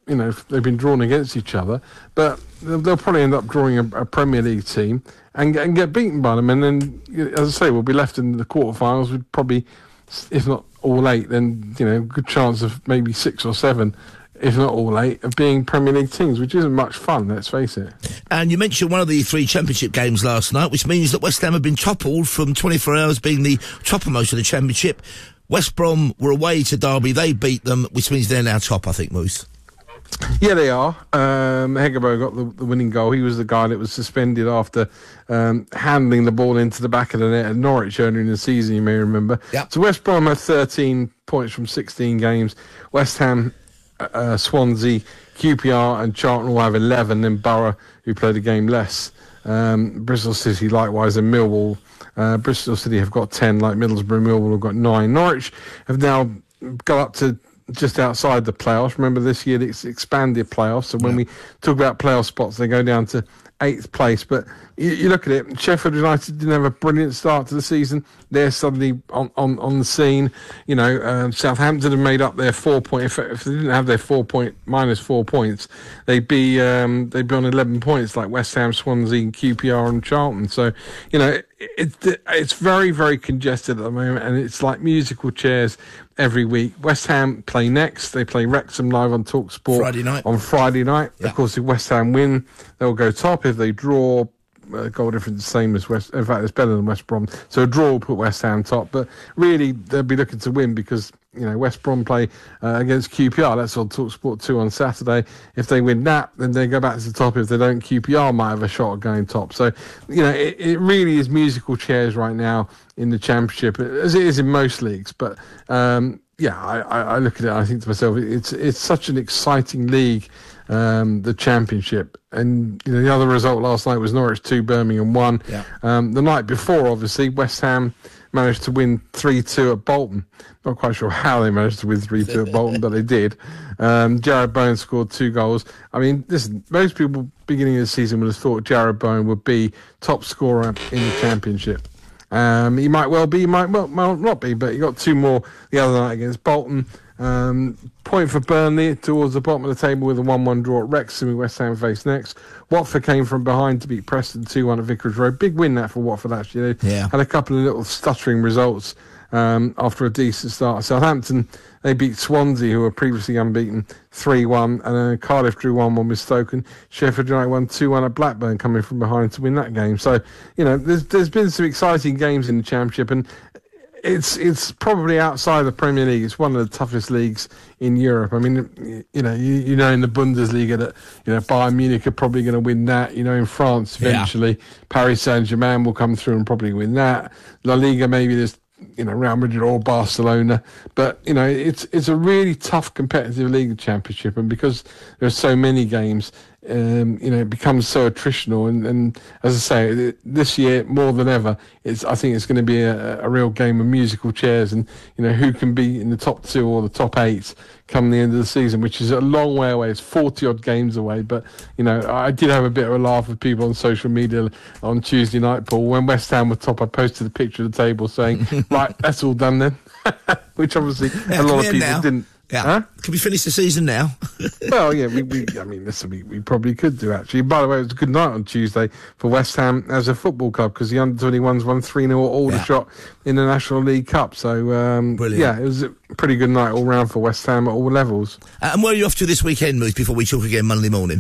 you know, they've been drawn against each other, but they'll, they'll probably end up drawing a, a Premier League team and, get- and get beaten by them. And then, as I say, we'll be left in the quarterfinals with probably, if not all eight, then, you know, good chance of maybe six or seven, if not all eight, of being Premier League teams, which isn't much fun, let's face it. And you mentioned one of the three Championship games last night, which means that West Ham have been toppled from twenty-four hours being the toppermost of the Championship. West Brom were away to Derby, they beat them, which means they're now top, I think, Moose. Yeah, they are. Um, Hegebo got the, the winning goal. He was the guy that was suspended after um, handling the ball into the back of the net at Norwich earlier in the season, you may remember. Yep. So West Brom had thirteen points from sixteen games. West Ham, uh, Swansea, Q P R and Charlton all have eleven, then Borough, who played a game less. Um, Bristol City likewise, and Millwall. Uh, Bristol City have got ten, like Middlesbrough. Millwall have got nine. Norwich have now got up to just outside the playoffs. Remember, this year it's expanded playoffs, so when yeah. we talk about playoff spots, they go down to eighth place. But you, you look at it, Sheffield United didn't have a brilliant start to the season. They're suddenly on, on, on the scene. You know, um, Southampton have made up their four point. If, if they didn't have their four point minus four points, they'd be um, they'd be on eleven points, like West Ham, Swansea, Q P R, and Charlton. So you know, it, it, it's very very congested at the moment, and it's like musical chairs every week. West Ham play next. They play Wrexham live on TalkSport Friday night. on Friday night. Yeah. Of course, if West Ham win, they'll go top. If they draw, uh, goal difference the same as West. In fact, it's better than West Brom. So a draw will put West Ham top. But really, they'll be looking to win because, you know, West Brom play uh, against Q P R. That's on TalkSport two on Saturday. If they win that, then they go back to the top. If they don't, Q P R might have a shot at going top. So, you know, it, it really is musical chairs right now in the Championship, as it is in most leagues. But, um, yeah, I, I, I look at it, I think to myself, it's it's such an exciting league, um, the Championship. And, you know, the other result last night was Norwich two, Birmingham one. Yeah. Um, the night before, obviously, West Ham managed to win three two at Bolton. Not quite sure how they managed to win three two at Bolton, but they did. Um, Jared Bowen scored two goals. I mean, listen, most people beginning of the season would have thought Jared Bowen would be top scorer in the Championship. Um, he might well be, he might well, well not be, but he got two more the other night against Bolton. Um, point for Burnley towards the bottom of the table with a one one draw at Wrexham, who West Ham face next. Watford came from behind to beat Preston two one at Vicarage Road. Big win that for Watford, actually. They yeah. had a couple of little stuttering results um, after a decent start. Southampton, they beat Swansea, who were previously unbeaten, three one, and uh, Cardiff drew one one with Stoke, and Sheffield United won two one at Blackburn, coming from behind to win that game. So, you know, there's there's been some exciting games in the Championship, and it's it's probably outside the Premier League. It's one of the toughest leagues in Europe. I mean, you know, you, you know in the Bundesliga that, you know, Bayern Munich are probably going to win that. You know, in France, eventually, yeah. Paris Saint-Germain will come through and probably win that. La Liga, maybe there's, you know, Real Madrid or Barcelona. But, you know, it's it's a really tough competitive league Championship, and because there are so many games, um, you know, it becomes so attritional. And, and as I say, it, this year more than ever, it's I think it's going to be a, a real game of musical chairs, and, you know, who can be in the top two or the top eight come the end of the season, which is a long way away. It's forty odd games away. But, you know, I did have a bit of a laugh with people on social media on Tuesday night, Paul. When West Ham were top, I posted a picture of the table saying, right, that's all done then. Which obviously yeah, a lot of people now. didn't. Yeah. Huh? Can we finish the season now? Well, yeah, we, we I mean, listen, we, we probably could do, actually. By the way, it was a good night on Tuesday for West Ham as a football club, because the under twenty-ones won three nil at Aldershot yeah. in the National League Cup. So, um, yeah, it was a pretty good night all round for West Ham at all levels. Uh, and where are you off to this weekend, Moose, before we talk again Monday morning?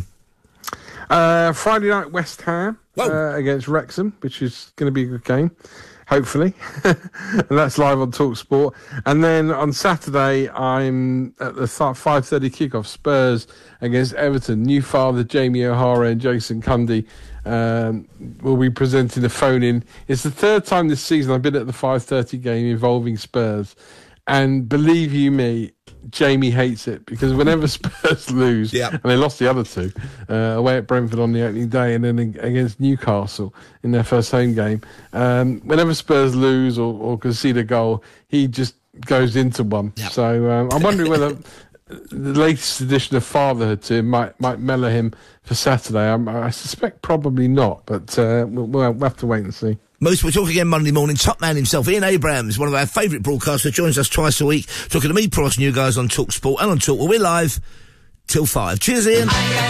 Uh, Friday night, West Ham uh, against Wrexham, which is going to be a good game. Hopefully. And that's live on TalkSport. And then on Saturday, I'm at the five thirty kickoff, Spurs against Everton. New father Jamie O'Hara and Jason Cundy um, will be presenting the phone-in. It's the third time this season I've been at the five thirty game involving Spurs. And believe you me, Jamie hates it, because whenever Spurs lose, yep. and they lost the other two, uh, away at Brentford on the opening day and then against Newcastle in their first home game, um, whenever Spurs lose or, or concede a goal, he just goes into one. Yep. So um, I'm wondering whether the latest edition of fatherhood to him might, might mellow him for Saturday. I, I suspect probably not, but uh, we'll, we'll have to wait and see. Most, we'll talk again Monday morning. Top man himself, Ian Abrams, one of our favourite broadcasters, joins us twice a week, talking to me, Price, and you guys on TalkSport and on Talk. Well, we're live till five. Cheers, Ian.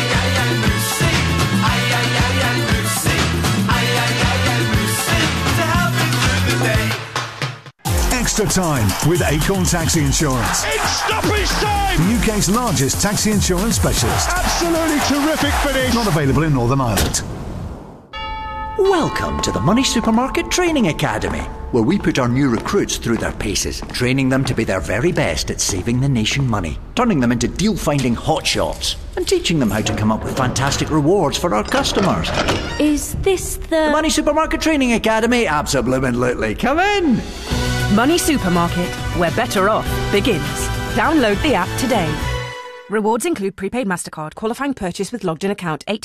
Extra time with Acorn Taxi Insurance. It's stoppage time! The U K's largest taxi insurance specialist. Absolutely terrific finish! Not available in Northern Ireland. Welcome to the Money Supermarket Training Academy, where we put our new recruits through their paces, training them to be their very best at saving the nation money, turning them into deal-finding hotshots, and teaching them how to come up with fantastic rewards for our customers. Is this the... The Money Supermarket Training Academy? Absolutely. Come in! Money Supermarket, where better off begins. Download the app today. Rewards include prepaid MasterCard, qualifying purchase with logged-in account, eighteen